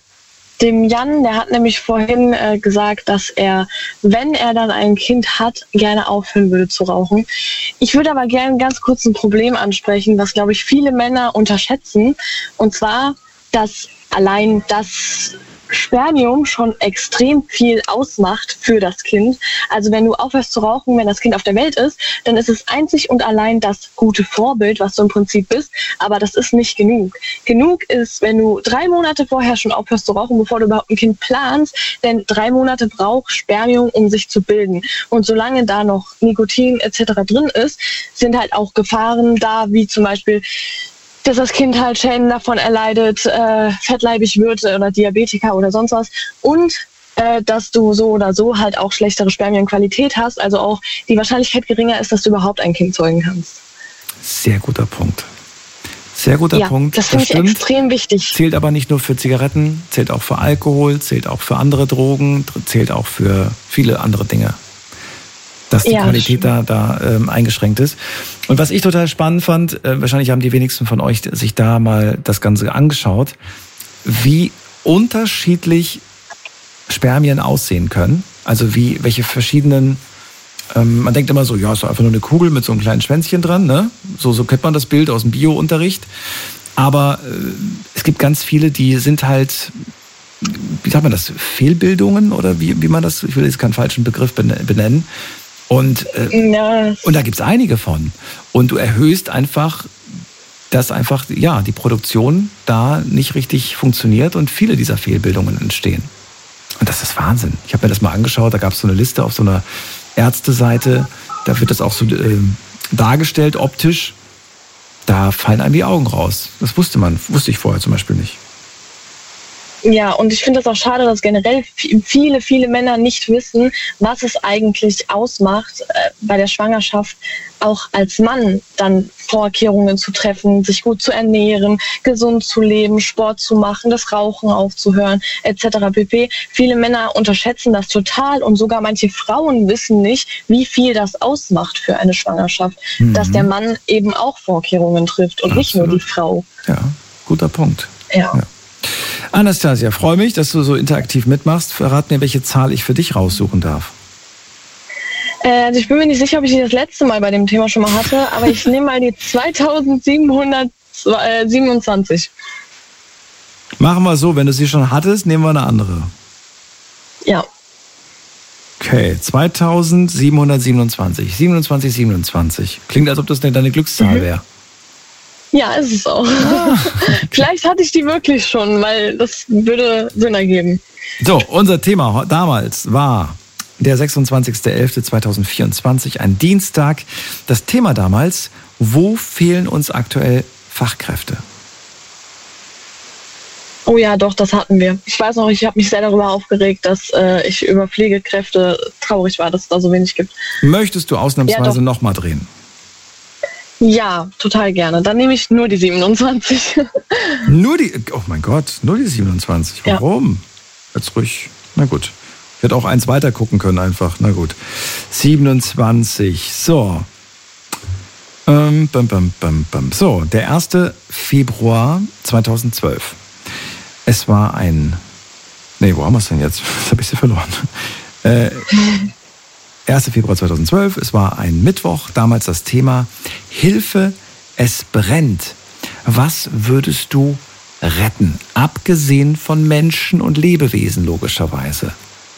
dem Jan. Der hat nämlich vorhin gesagt, dass er, wenn er dann ein Kind hat, gerne aufhören würde zu rauchen. Ich würde aber gerne ganz kurz ein Problem ansprechen, was, glaube ich, viele Männer unterschätzen. Und zwar, dass allein das Spermium schon extrem viel ausmacht für das Kind. Also wenn du aufhörst zu rauchen, wenn das Kind auf der Welt ist, dann ist es einzig und allein das gute Vorbild, was du im Prinzip bist, aber das ist nicht genug. Genug ist, wenn du 3 Monate vorher schon aufhörst zu rauchen, bevor du überhaupt ein Kind planst, denn 3 Monate braucht Spermium, um sich zu bilden. Und solange da noch Nikotin etc. drin ist, sind halt auch Gefahren da, wie zum Beispiel dass das Kind halt Schäden davon erleidet, fettleibig wird oder Diabetiker oder sonst was. Und dass du so oder so halt auch schlechtere Spermienqualität hast, also auch die Wahrscheinlichkeit geringer ist, dass du überhaupt ein Kind zeugen kannst. Sehr guter Punkt. Sehr guter Punkt. Das finde ich extrem wichtig. Zählt aber nicht nur für Zigaretten, zählt auch für Alkohol, zählt auch für andere Drogen, zählt auch für viele andere Dinge. Dass die Qualität da eingeschränkt ist. Und was ich total spannend fand, wahrscheinlich haben die wenigsten von euch sich da mal das Ganze angeschaut, wie unterschiedlich Spermien aussehen können. Also welche verschiedenen, man denkt immer so, ja, ist doch einfach nur eine Kugel mit so einem kleinen Schwänzchen dran, ne? So kennt man das Bild aus dem Bio-Unterricht. Aber es gibt ganz viele, die sind halt, wie sagt man das, Fehlbildungen oder wie man das, ich will jetzt keinen falschen Begriff benennen. Und da gibt's einige von. Und du erhöhst einfach, dass einfach, die Produktion da nicht richtig funktioniert und viele dieser Fehlbildungen entstehen. Und das ist Wahnsinn. Ich habe mir das mal angeschaut, da gab's so eine Liste auf so einer Ärzteseite, da wird das auch so dargestellt optisch. Da fallen einem die Augen raus. Das wusste ich vorher zum Beispiel nicht. Ja, und ich finde es auch schade, dass generell viele Männer nicht wissen, was es eigentlich ausmacht, bei der Schwangerschaft auch als Mann dann Vorkehrungen zu treffen, sich gut zu ernähren, gesund zu leben, Sport zu machen, das Rauchen aufzuhören, etc. pp. Viele Männer unterschätzen das total und sogar manche Frauen wissen nicht, wie viel das ausmacht für eine Schwangerschaft, dass der Mann eben auch Vorkehrungen trifft und nicht nur die Frau. Ja, guter Punkt. Ja. Anastasia, freue mich, dass du so interaktiv mitmachst. Verrat mir, welche Zahl ich für dich raussuchen darf. Also ich bin mir nicht sicher, ob ich die das letzte Mal bei dem Thema schon mal hatte, aber ich nehme mal die 2727. Machen wir so, wenn du sie schon hattest, nehmen wir eine andere. Ja. Okay, 2727. 2727. Klingt, als ob das deine Glückszahl wäre. Ja, ist es auch. Vielleicht hatte ich die wirklich schon, weil das würde Sinn ergeben. So, unser Thema damals war der 26.11.2024, ein Dienstag. Das Thema damals, wo fehlen uns aktuell Fachkräfte? Oh ja, doch, das hatten wir. Ich weiß noch, ich habe mich sehr darüber aufgeregt, dass ich über Pflegekräfte traurig war, dass es da so wenig gibt. Möchtest du ausnahmsweise nochmal drehen? Ja, total gerne. Dann nehme ich nur die 27. Oh mein Gott, nur die 27. Warum? Ja. Jetzt ruhig. Na gut. Ich hätte auch eins weiter gucken können einfach. Na gut. 27. So. So, der 1. Februar 2012. Es war wo haben wir es denn jetzt? Jetzt habe ich sie verloren. 1. Februar 2012, es war ein Mittwoch, damals das Thema Hilfe, es brennt. Was würdest du retten? Abgesehen von Menschen und Lebewesen logischerweise.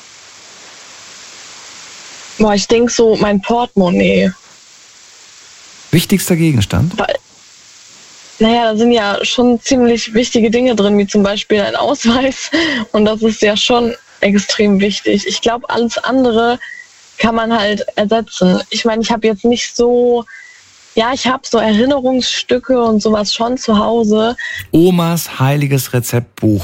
Boah, ich denke so, mein Portemonnaie. Wichtigster Gegenstand? Naja, da sind ja schon ziemlich wichtige Dinge drin, wie zum Beispiel ein Ausweis. Und das ist ja schon extrem wichtig. Ich glaube, alles andere kann man halt ersetzen. Ich meine, ich habe jetzt nicht so... Ja, ich habe so Erinnerungsstücke und sowas schon zu Hause. Omas heiliges Rezeptbuch.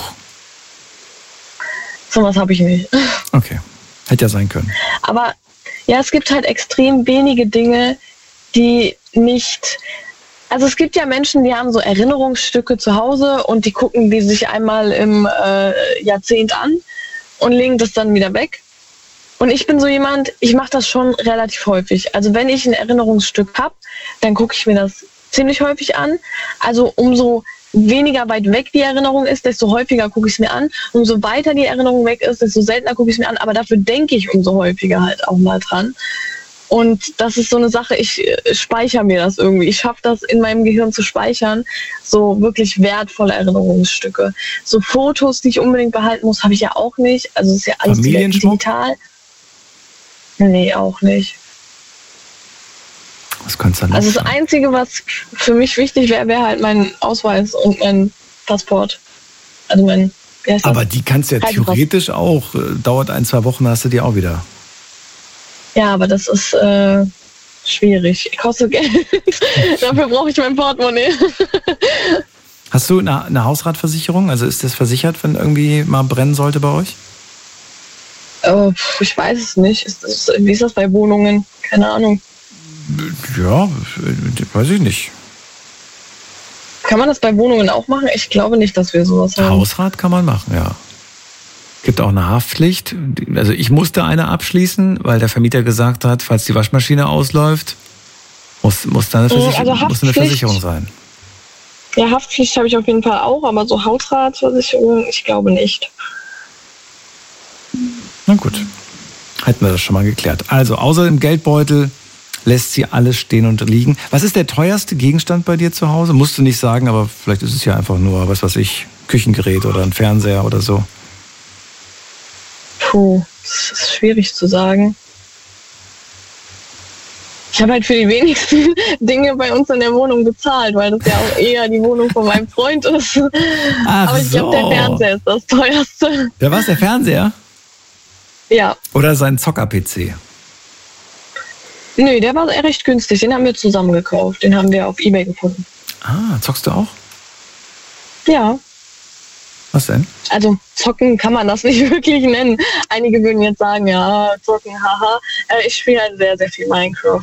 Sowas habe ich nicht. Okay, hätte ja sein können. Aber ja, es gibt halt extrem wenige Dinge, die nicht... Also es gibt ja Menschen, die haben so Erinnerungsstücke zu Hause und die gucken die sich einmal im Jahrzehnt an und legen das dann wieder weg. Und ich bin so jemand, ich mache das schon relativ häufig. Also wenn ich ein Erinnerungsstück habe, dann gucke ich mir das ziemlich häufig an. Also umso weniger weit weg die Erinnerung ist, desto häufiger gucke ich es mir an. Umso weiter die Erinnerung weg ist, desto seltener gucke ich es mir an. Aber dafür denke ich umso häufiger halt auch mal dran. Und das ist so eine Sache, ich speichere mir das irgendwie. Ich schaffe das in meinem Gehirn zu speichern, so wirklich wertvolle Erinnerungsstücke. So Fotos, die ich unbedingt behalten muss, habe ich ja auch nicht. Also es ist ja alles digital. Nee, auch nicht. Was könnte es dann noch Also das sein? Einzige, was für mich wichtig wäre, wäre halt mein Ausweis und mein Passport. Also mein... Wie heißt das? Aber die kannst du ja theoretisch auch. Dauert 1-2 Wochen, hast du die auch wieder. Ja, aber das ist schwierig. Kostet Geld. Dafür brauche ich mein Portemonnaie. Hast du eine Hausratversicherung? Also ist das versichert, wenn irgendwie mal brennen sollte bei euch? Ich weiß es nicht. Wie ist das bei Wohnungen? Keine Ahnung. Ja, weiß ich nicht. Kann man das bei Wohnungen auch machen? Ich glaube nicht, dass wir sowas haben. Hausrat kann man machen, ja. Gibt auch eine Haftpflicht. Also ich musste eine abschließen, weil der Vermieter gesagt hat, falls die Waschmaschine ausläuft, muss da eine Versicherung sein. Ja, Haftpflicht habe ich auf jeden Fall auch, aber so Hausratversicherung, ich glaube nicht. Na gut, hätten wir das schon mal geklärt. Also außer dem Geldbeutel lässt sie alles stehen und liegen. Was ist der teuerste Gegenstand bei dir zu Hause? Musst du nicht sagen, aber vielleicht ist es ja einfach nur, was weiß ich, Küchengerät oder ein Fernseher oder so. Puh, das ist schwierig zu sagen. Ich habe halt für die wenigsten Dinge bei uns in der Wohnung bezahlt, weil das ja auch eher die Wohnung von meinem Freund ist. Ach aber ich glaube, der Fernseher ist das teuerste. Ja, was, der Fernseher? Ja. Oder sein Zocker-PC? Nö, der war recht günstig. Den haben wir zusammen gekauft. Den haben wir auf eBay gefunden. Ah, zockst du auch? Ja. Was denn? Also zocken kann man das nicht wirklich nennen. Einige würden jetzt sagen, ja, zocken, haha. Ich spiele halt sehr, sehr viel Minecraft.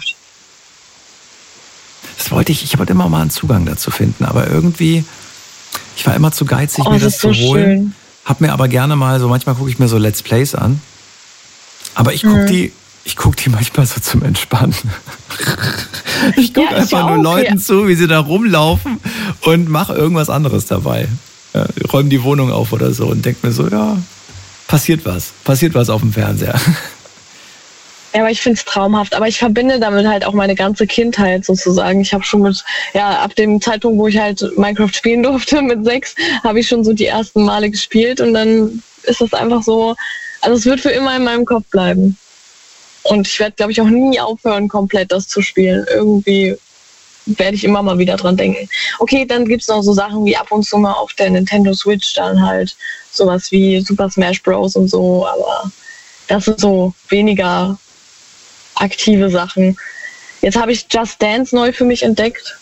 Das wollte ich wollte immer mal einen Zugang dazu finden, aber irgendwie, ich war immer zu geizig, mir das zu holen. Schön. Hab mir aber gerne mal so, manchmal gucke ich mir so Let's Plays an. Aber ich gucke die manchmal so zum Entspannen. Ich gucke einfach nur Leuten zu, wie sie da rumlaufen und mache irgendwas anderes dabei. Ja, räume die Wohnung auf oder so und denke mir so, ja, passiert was auf dem Fernseher. Ja, aber ich finde es traumhaft. Aber ich verbinde damit halt auch meine ganze Kindheit sozusagen. Ich habe schon ab dem Zeitpunkt, wo ich halt Minecraft spielen durfte, mit 6, habe ich schon so die ersten Male gespielt und dann ist das einfach so, also es wird für immer in meinem Kopf bleiben. Und ich werde, glaube ich, auch nie aufhören, komplett das zu spielen. Irgendwie werde ich immer mal wieder dran denken. Okay, dann gibt es noch so Sachen wie ab und zu mal auf der Nintendo Switch dann halt sowas wie Super Smash Bros. Und so, aber das sind so weniger aktive Sachen. Jetzt habe ich Just Dance neu für mich entdeckt.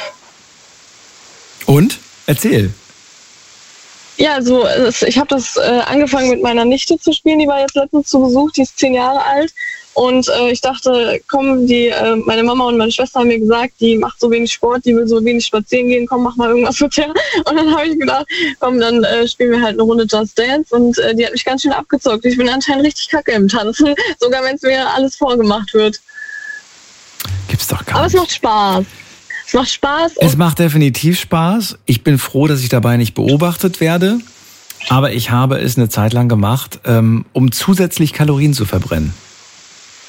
Und? Erzähl. Ja, also ich habe das angefangen mit meiner Nichte zu spielen, die war jetzt letztens zu Besuch, die ist 10 Jahre alt. Und ich dachte, komm, meine Mama und meine Schwester haben mir gesagt, die macht so wenig Sport, die will so wenig spazieren gehen, komm, mach mal irgendwas mit der. Und dann habe ich gedacht, komm, dann spielen wir halt eine Runde Just Dance. Und die hat mich ganz schön abgezockt. Ich bin anscheinend richtig kacke im Tanzen, sogar wenn es mir alles vorgemacht wird. Gibt's doch gar nicht. Aber es macht Spaß. Es macht Spaß. Es macht definitiv Spaß. Ich bin froh, dass ich dabei nicht beobachtet werde. Aber ich habe es eine Zeit lang gemacht, um zusätzlich Kalorien zu verbrennen.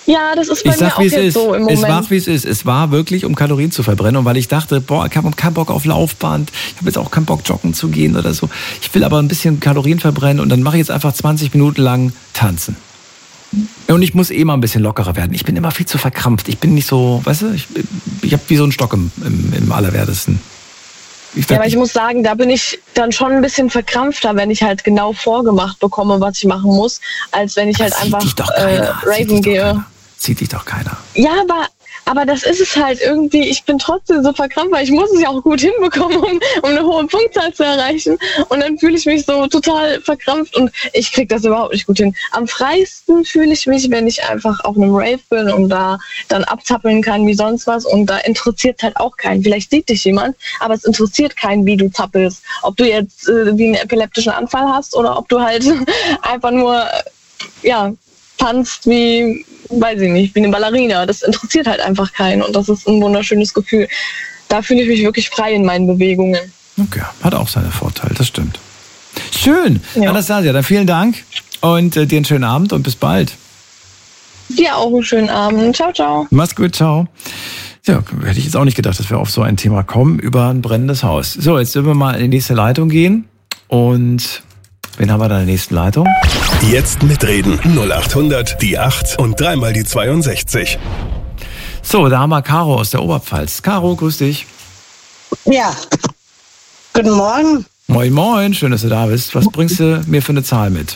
Ja, das ist bei mir auch jetzt so im Moment. Es war, wie es ist. Es war wirklich, um Kalorien zu verbrennen. Und weil ich dachte, boah, ich habe keinen Bock auf Laufband. Ich habe jetzt auch keinen Bock, joggen zu gehen oder so. Ich will aber ein bisschen Kalorien verbrennen. Und dann mache ich jetzt einfach 20 Minuten lang tanzen. Und ich muss mal ein bisschen lockerer werden. Ich bin immer viel zu verkrampft. Ich bin nicht so, weißt du, ich habe wie so einen Stock im Allerwertesten. Aber ich muss sagen, da bin ich dann schon ein bisschen verkrampfter, wenn ich halt genau vorgemacht bekomme, was ich machen muss, als wenn ich halt einfach raven gehe. Sieht dich doch keiner. Ja, aber das ist es halt irgendwie, ich bin trotzdem so verkrampft, weil ich muss es ja auch gut hinbekommen, um eine hohe Punktzahl zu erreichen. Und dann fühle ich mich so total verkrampft und ich kriege das überhaupt nicht gut hin. Am freisten fühle ich mich, wenn ich einfach auf einem Rave bin und da dann abzappeln kann wie sonst was. Und da interessiert halt auch keinen. Vielleicht sieht dich jemand, aber es interessiert keinen, wie du zappelst. Ob du jetzt wie einen epileptischen Anfall hast oder ob du halt einfach nur, tanzt wie, weiß ich nicht, wie eine Ballerina. Das interessiert halt einfach keinen und das ist ein wunderschönes Gefühl. Da fühle ich mich wirklich frei in meinen Bewegungen. Okay, hat auch seine Vorteile, das stimmt. Schön, ja. Anastasia, dann vielen Dank und dir einen schönen Abend und bis bald. Dir auch einen schönen Abend. Ciao, ciao. Mach's gut, ciao. Ja, hätte ich jetzt auch nicht gedacht, dass wir auf so ein Thema kommen, über ein brennendes Haus. So, jetzt würden wir mal in die nächste Leitung gehen und... Wen haben wir da in der nächsten Leitung? Jetzt mitreden. 0800 die 8 und 3 mal die 62. So, da haben wir Caro aus der Oberpfalz. Caro, grüß dich. Ja, guten Morgen. Moin, moin, schön, dass du da bist. Was bringst du mir für eine Zahl mit?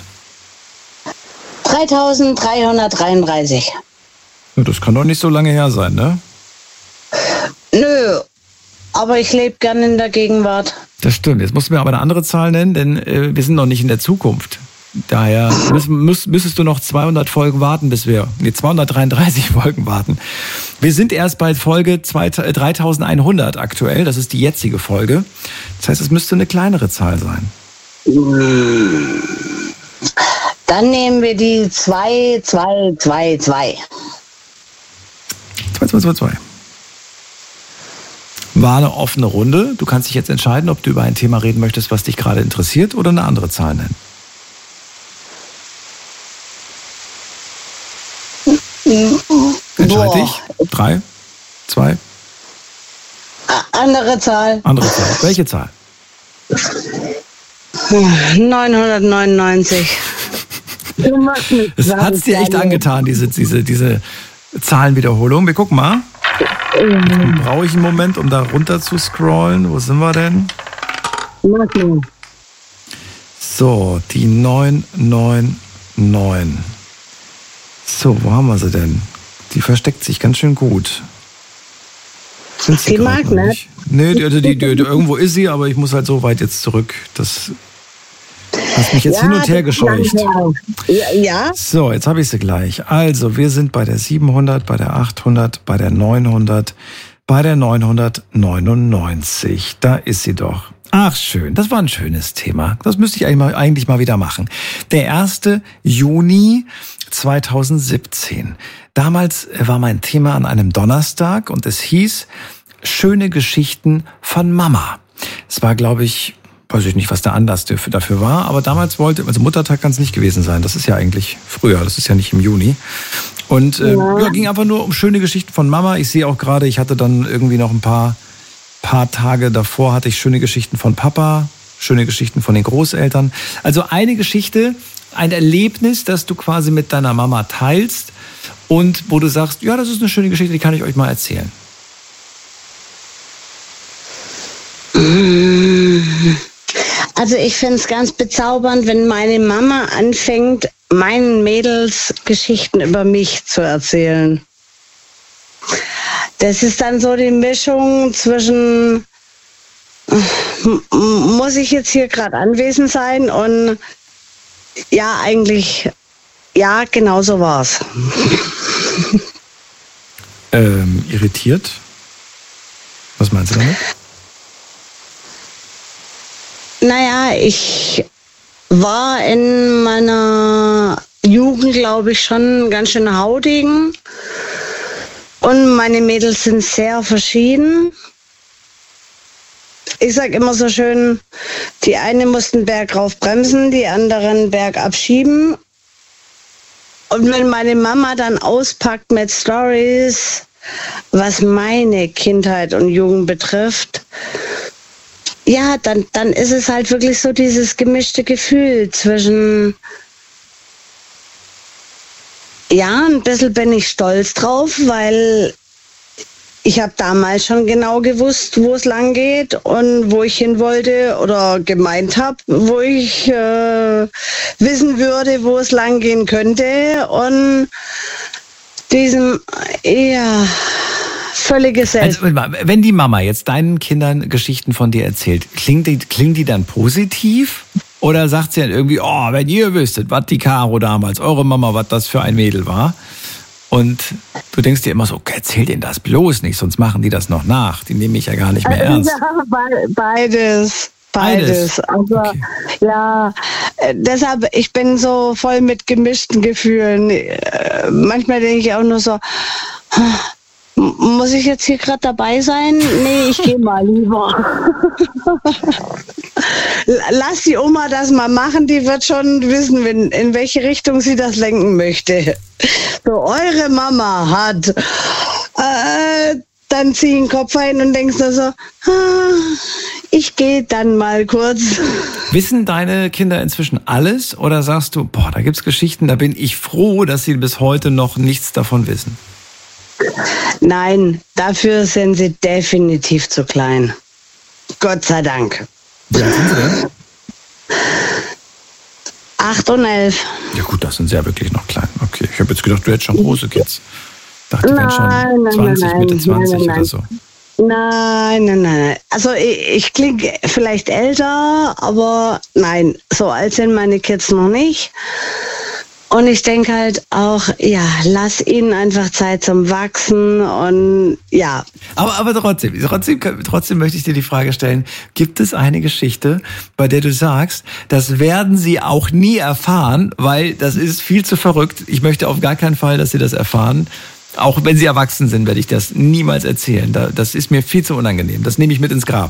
3333. Ja, das kann doch nicht so lange her sein, ne? Nö, aber ich lebe gern in der Gegenwart. Das stimmt. Jetzt musst du mir aber eine andere Zahl nennen, denn wir sind noch nicht in der Zukunft. Daher müsstest du noch 200 Folgen warten, 233 Folgen warten. Wir sind erst bei Folge 3100 aktuell. Das ist die jetzige Folge. Das heißt, es müsste eine kleinere Zahl sein. Dann nehmen wir die 2222. 2222. War eine offene Runde. Du kannst dich jetzt entscheiden, ob du über ein Thema reden möchtest, was dich gerade interessiert, oder eine andere Zahl nennen. Entscheide dich. 3, 2. Andere Zahl. Andere Zahl. Welche Zahl? 999. Das hat es dir echt angetan, diese Zahlenwiederholung. Wir gucken mal. Brauche ich einen Moment, um da runter zu scrollen? Wo sind wir denn? So, die 999. So, wo haben wir sie denn? Die versteckt sich ganz schön gut. Sind sie die mag nicht. Nee, irgendwo ist sie, aber ich muss halt so weit jetzt zurück. Das hast mich jetzt hin und her gescheucht. Ja. So, jetzt habe ich sie gleich. Also, wir sind bei der 700, bei der 800, bei der 900, bei der 999. Da ist sie doch. Ach, schön. Das war ein schönes Thema. Das müsste ich eigentlich mal wieder machen. Der 1. Juni 2017. Damals war mein Thema an einem Donnerstag und es hieß Schöne Geschichten von Mama. Es war, glaube ich, weiß ich nicht, was der Anlass dafür war, aber damals also Muttertag kann es nicht gewesen sein. Das ist ja eigentlich früher, das ist ja nicht im Juni. Und ging einfach nur um schöne Geschichten von Mama. Ich sehe auch gerade, ich hatte dann irgendwie noch ein paar Tage davor hatte ich schöne Geschichten von Papa, schöne Geschichten von den Großeltern. Also eine Geschichte, ein Erlebnis, das du quasi mit deiner Mama teilst und wo du sagst, ja, das ist eine schöne Geschichte, die kann ich euch mal erzählen. Also ich finde es ganz bezaubernd, wenn meine Mama anfängt, meinen Mädels Geschichten über mich zu erzählen. Das ist dann so die Mischung zwischen, muss ich jetzt hier gerade anwesend sein und ja, eigentlich, ja, genau so war's. Irritiert? Was meinst du damit? Naja, ich war in meiner Jugend, glaube ich, schon ganz schön haudegen. Und meine Mädels sind sehr verschieden. Ich sage immer so schön, die eine mussten bergauf bremsen, die anderen bergab schieben. Und wenn meine Mama dann auspackt mit Stories, was meine Kindheit und Jugend betrifft, ja, dann ist es halt wirklich so dieses gemischte Gefühl zwischen, ja, ein bisschen bin ich stolz drauf, weil ich habe damals schon genau gewusst, wo es lang geht und wo ich hin wollte oder gemeint habe, wo ich wissen würde, wo es lang gehen könnte. Und diesem, ja, völlige Selbst. Also, wenn die Mama jetzt deinen Kindern Geschichten von dir erzählt, klingen die dann positiv? Oder sagt sie dann irgendwie, oh, wenn ihr wüsstet, was die Caro damals, eure Mama, was das für ein Mädel war? Und du denkst dir immer so, okay, erzähl denen das bloß nicht, sonst machen die das noch nach. Die nehme ich ja gar nicht mehr ernst. Ja, beides. Also, okay. Ja, deshalb, ich bin so voll mit gemischten Gefühlen. Manchmal denke ich auch nur so, muss ich jetzt hier gerade dabei sein? Nee, ich gehe mal lieber. Lass die Oma das mal machen, die wird schon wissen, in welche Richtung sie das lenken möchte. So, eure Mama hat, dann zieh den Kopf ein und denkst nur so, ich gehe dann mal kurz. Wissen deine Kinder inzwischen alles oder sagst du, boah, da gibt's Geschichten, da bin ich froh, dass sie bis heute noch nichts davon wissen? Nein, dafür sind sie definitiv zu klein. Gott sei Dank. Wie alt sind sie denn? 8 und 11. Ja gut, das sind sie ja wirklich noch klein. Okay, ich habe jetzt gedacht, du hättest schon große Kids. Ich dachte, die wären schon 20, Mitte 20 oder so. Nein. Also ich klinge vielleicht älter, aber nein, so alt sind meine Kids noch nicht. Und ich denke halt auch, ja, lass ihnen einfach Zeit zum Wachsen und ja. Aber trotzdem möchte ich dir die Frage stellen, gibt es eine Geschichte, bei der du sagst, das werden sie auch nie erfahren, weil das ist viel zu verrückt. Ich möchte auf gar keinen Fall, dass sie das erfahren. Auch wenn sie erwachsen sind, werde ich das niemals erzählen. Das ist mir viel zu unangenehm. Das nehme ich mit ins Grab.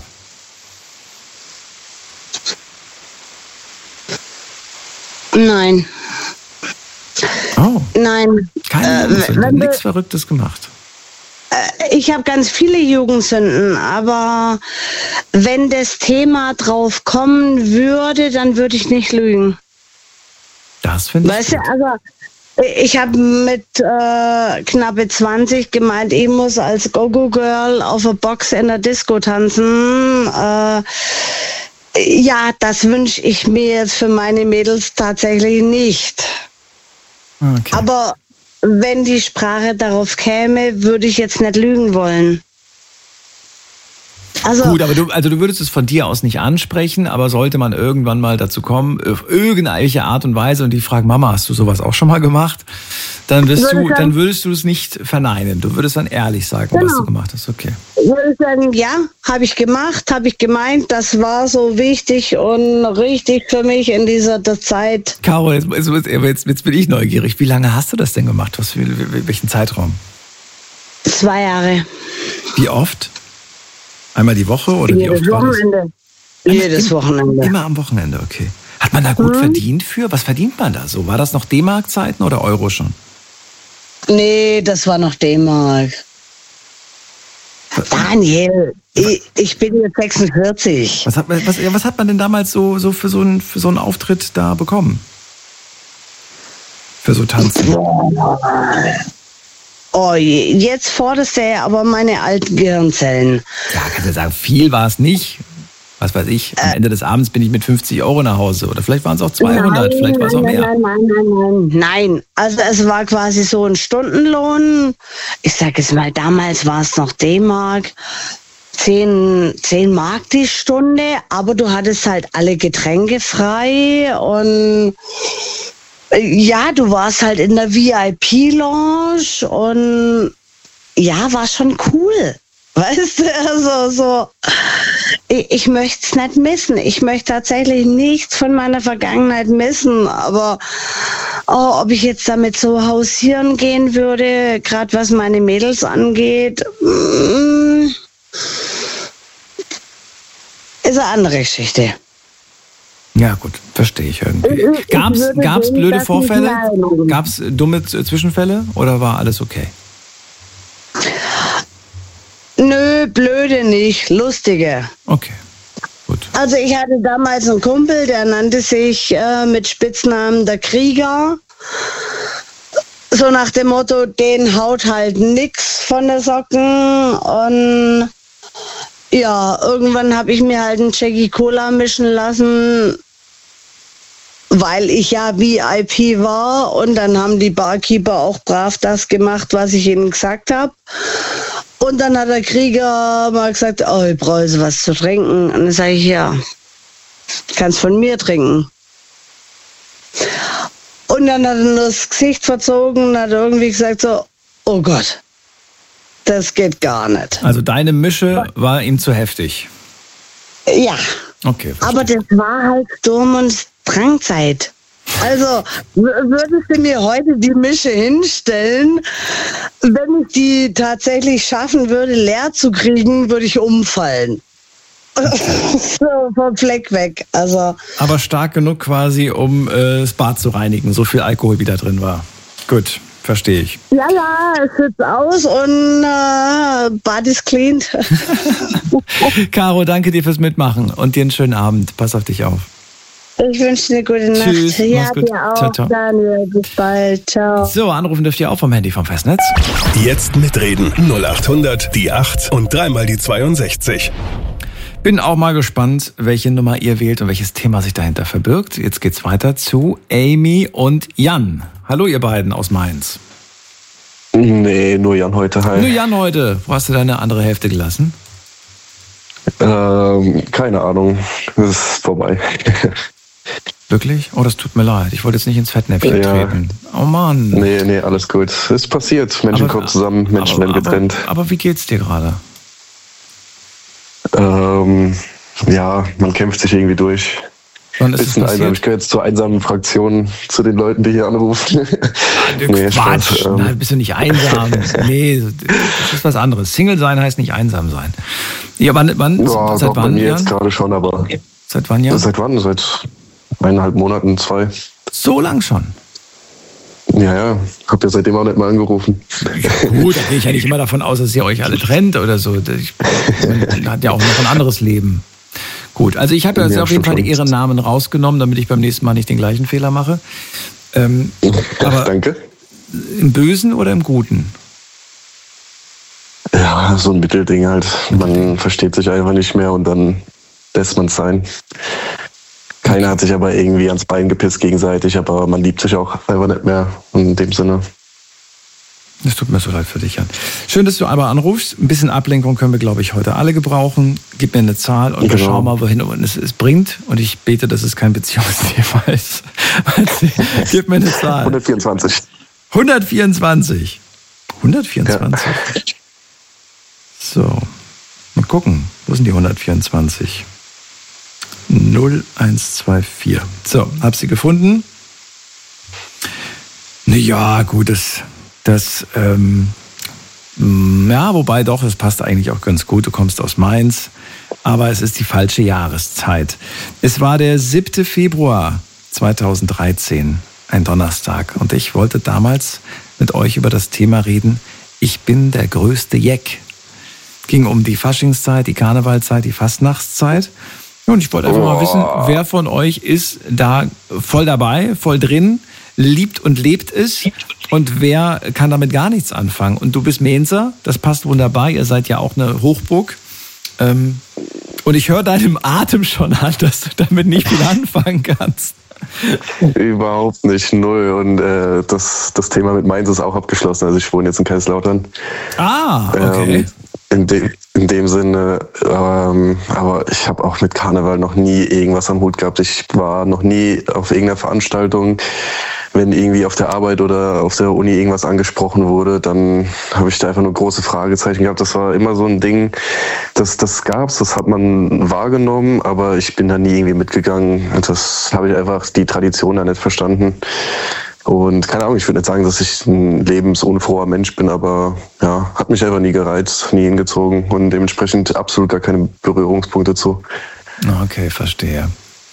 Nein. Oh. Nein. Keine Jugendsünde, nichts Verrücktes gemacht. Ich habe ganz viele Jugendsünden, aber wenn das Thema drauf kommen würde, dann würde ich nicht lügen. Das finde ich Weißt du, also ich habe mit knappe 20 gemeint, ich muss als Go-Go-Girl auf der Box in der Disco tanzen. Ja, das wünsche ich mir jetzt für meine Mädels tatsächlich nicht. Okay. Aber wenn die Sprache darauf käme, würde ich jetzt nicht lügen wollen. Also, gut, aber du würdest es von dir aus nicht ansprechen, aber sollte man irgendwann mal dazu kommen, auf irgendeine Art und Weise und die fragen, Mama, hast du sowas auch schon mal gemacht? Dann würdest du es nicht verneinen. Du würdest dann ehrlich sagen, was du gemacht hast. Okay. Ich würde sagen, ja, habe ich gemacht, habe ich gemeint, das war so wichtig und richtig für mich in dieser Zeit. Caro, jetzt bin ich neugierig. Wie lange hast du das denn gemacht? Welchen Zeitraum? 2 Jahre. Wie oft? Einmal die Woche oder wie oft war das? Jedes Wochenende. Immer am Wochenende, okay. Hat man da gut verdient für? Was verdient man da so? War das noch D-Mark-Zeiten oder Euro schon? Nee, das war noch D-Mark. Daniel, ich bin jetzt 46. Was hat man denn damals so für so einen Auftritt da bekommen? Für so Tanzen? Oh, jetzt forderst du ja aber meine alten Gehirnzellen. Ja, kannst du sagen, viel war es nicht. Was weiß ich, am Ende des Abends bin ich mit 50 € nach Hause. Oder vielleicht waren es auch 200, vielleicht war es auch mehr. Nein, also es war quasi so ein Stundenlohn. Ich sag es mal, damals war es noch D-Mark. 10 Mark die Stunde, aber du hattest halt alle Getränke frei und ja, du warst halt in der VIP-Lounge und ja, war schon cool. Weißt du, also so, ich möchte es nicht missen. Ich möchte tatsächlich nichts von meiner Vergangenheit missen, aber ob ich jetzt damit so hausieren gehen würde, gerade was meine Mädels angeht, ist eine andere Geschichte. Ja gut, verstehe ich irgendwie. Gab's blöde Vorfälle? Gab's dumme Zwischenfälle oder war alles okay? Nö, blöde nicht, lustige. Okay, gut. Also ich hatte damals einen Kumpel, der nannte sich mit Spitznamen der Krieger. So nach dem Motto, den haut halt nix von der Socken. Und ja, irgendwann habe ich mir halt einen Jackie Cola mischen lassen, weil ich ja VIP war. Und dann haben die Barkeeper auch brav das gemacht, was ich ihnen gesagt habe. Und dann hat der Krieger mal gesagt, oh, ich brauche jetzt was zu trinken. Und dann sage ich, ja, kannst von mir trinken. Und dann hat er nur das Gesicht verzogen und hat irgendwie gesagt so, oh Gott, das geht gar nicht. Also deine Mische war ihm zu heftig? Ja. Okay. Aber das war halt Sturm- und Drangzeit. Also würdest du mir heute die Mische hinstellen, wenn ich die tatsächlich schaffen würde, leer zu kriegen, würde ich umfallen. So, vom Fleck weg. Also. Aber stark genug quasi, um das Bad zu reinigen, so viel Alkohol wie da drin war. Gut, verstehe ich. Ja, es sieht aus und Bad ist clean. Caro, danke dir fürs Mitmachen und dir einen schönen Abend. Pass auf dich auf. Ich wünsche dir eine gute Nacht. Tschüss, ja, gut. dir auch, Ciao, ciao. Daniel. Bis bald. Ciao. So, anrufen dürft ihr auch vom Handy vom Festnetz. Jetzt mitreden. 0800 die 8 und dreimal die 62. Bin auch mal gespannt, welche Nummer ihr wählt und welches Thema sich dahinter verbirgt. Jetzt geht's weiter zu Amy und Jan. Hallo ihr beiden aus Mainz. Nee, nur Jan heute. Hi. Nur Jan heute. Wo hast du deine andere Hälfte gelassen? Keine Ahnung. Das ist vorbei. Wirklich? Oh, das tut mir leid. Ich wollte jetzt nicht ins Fettnäpfchen treten. Oh Mann. Nee, alles gut. Es ist passiert. Menschen kommen zusammen, Menschen werden getrennt. Aber wie geht's dir gerade? Ja, man kämpft sich irgendwie durch. Bisschen einsam. Ich gehöre jetzt zur einsamen Fraktion, zu den Leuten, die hier anrufen. Nee, Quatsch, nein, bist du nicht einsam. Nee, das ist was anderes. Single sein heißt nicht einsam sein. Ja, seit wann? Bei mir jetzt gerade schon, aber... Seit wann, ja? Seit wann? Seit 1,5 Monaten, 2. So lang schon? Ja. Hab ja seitdem auch nicht mal angerufen. Gut, da gehe ich ja nicht immer davon aus, dass ihr euch alle trennt oder so. Man hat ja auch noch ein anderes Leben. Gut, also ich habe ja auf jeden Fall ihren Namen rausgenommen, damit ich beim nächsten Mal nicht den gleichen Fehler mache. Aber danke. Im Bösen oder im Guten? Ja, so ein Mittelding halt. Man versteht sich einfach nicht mehr und dann lässt man es sein. Keiner hat sich aber irgendwie ans Bein gepisst gegenseitig, aber man liebt sich auch einfach nicht mehr in dem Sinne. Das tut mir so leid für dich, Jan. Schön, dass du aber anrufst. Ein bisschen Ablenkung können wir, glaube ich, heute alle gebrauchen. Gib mir eine Zahl und wir schauen mal, wohin es bringt. Und ich bete, dass es kein Beziehungsthema ist. Gib mir eine Zahl. 124. 124. 124? Ja. So, mal gucken. Wo sind die 124? 0124. So, hab sie gefunden. Ja, gut, wobei doch, das passt eigentlich auch ganz gut. Du kommst aus Mainz, aber es ist die falsche Jahreszeit. Es war der 7. Februar 2013, ein Donnerstag. Und ich wollte damals mit euch über das Thema reden, ich bin der größte Jeck. Ging um die Faschingszeit, die Karnevalzeit, die Fastnachtszeit. Und ich wollte einfach mal wissen, wer von euch ist da voll dabei, voll drin, liebt und lebt es und wer kann damit gar nichts anfangen. Und du bist Mainzer, das passt wunderbar, ihr seid ja auch eine Hochburg. Und ich höre deinem Atem schon an, dass du damit nicht viel anfangen kannst. Überhaupt nicht, null. Und das Thema mit Mainz ist auch abgeschlossen. Also ich wohne jetzt in Kaiserslautern. Ah, okay. In dem Sinne, aber ich habe auch mit Karneval noch nie irgendwas am Hut gehabt. Ich war noch nie auf irgendeiner Veranstaltung. Wenn irgendwie auf der Arbeit oder auf der Uni irgendwas angesprochen wurde, dann habe ich da einfach nur große Fragezeichen gehabt. Das war immer so ein Ding, das gab's, das hat man wahrgenommen, aber ich bin da nie irgendwie mitgegangen. Und das habe ich einfach die Tradition da nicht verstanden. Und keine Ahnung, ich würde nicht sagen, dass ich ein lebensunfroher Mensch bin, aber ja, hat mich einfach nie gereizt, nie hingezogen und dementsprechend absolut gar keine Berührungspunkte zu. Okay, verstehe.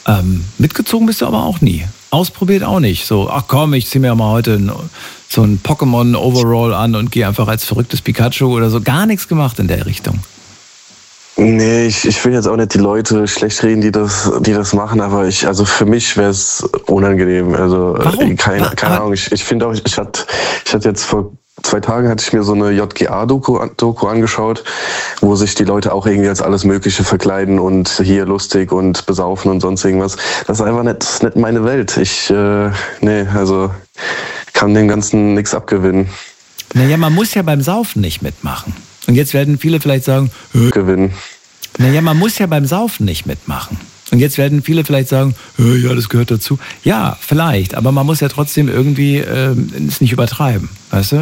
Mitgezogen bist du aber auch nie. Ausprobiert auch nicht. So, ach komm, ich zieh mir mal heute so ein Pokémon-Overall an und gehe einfach als verrücktes Pikachu oder so. Gar nichts gemacht in der Richtung. Nee, ich will jetzt auch nicht die Leute schlecht reden, die das machen, aber also für mich wäre es unangenehm. Also warum? Keine Ahnung. Ich finde auch, ich hatte jetzt vor 2 Tagen hatte ich mir so eine JGA-Doku angeschaut, wo sich die Leute auch irgendwie als alles Mögliche verkleiden und hier lustig und besaufen und sonst irgendwas. Das ist einfach nicht meine Welt. Also kann dem Ganzen nichts abgewinnen. Naja, man muss ja beim Saufen nicht mitmachen. Und jetzt werden viele vielleicht sagen, gewinnen. Naja, man muss ja beim Saufen nicht mitmachen. Und jetzt werden viele vielleicht sagen, ja, das gehört dazu. Ja, vielleicht, aber man muss ja trotzdem irgendwie es nicht übertreiben, weißt du?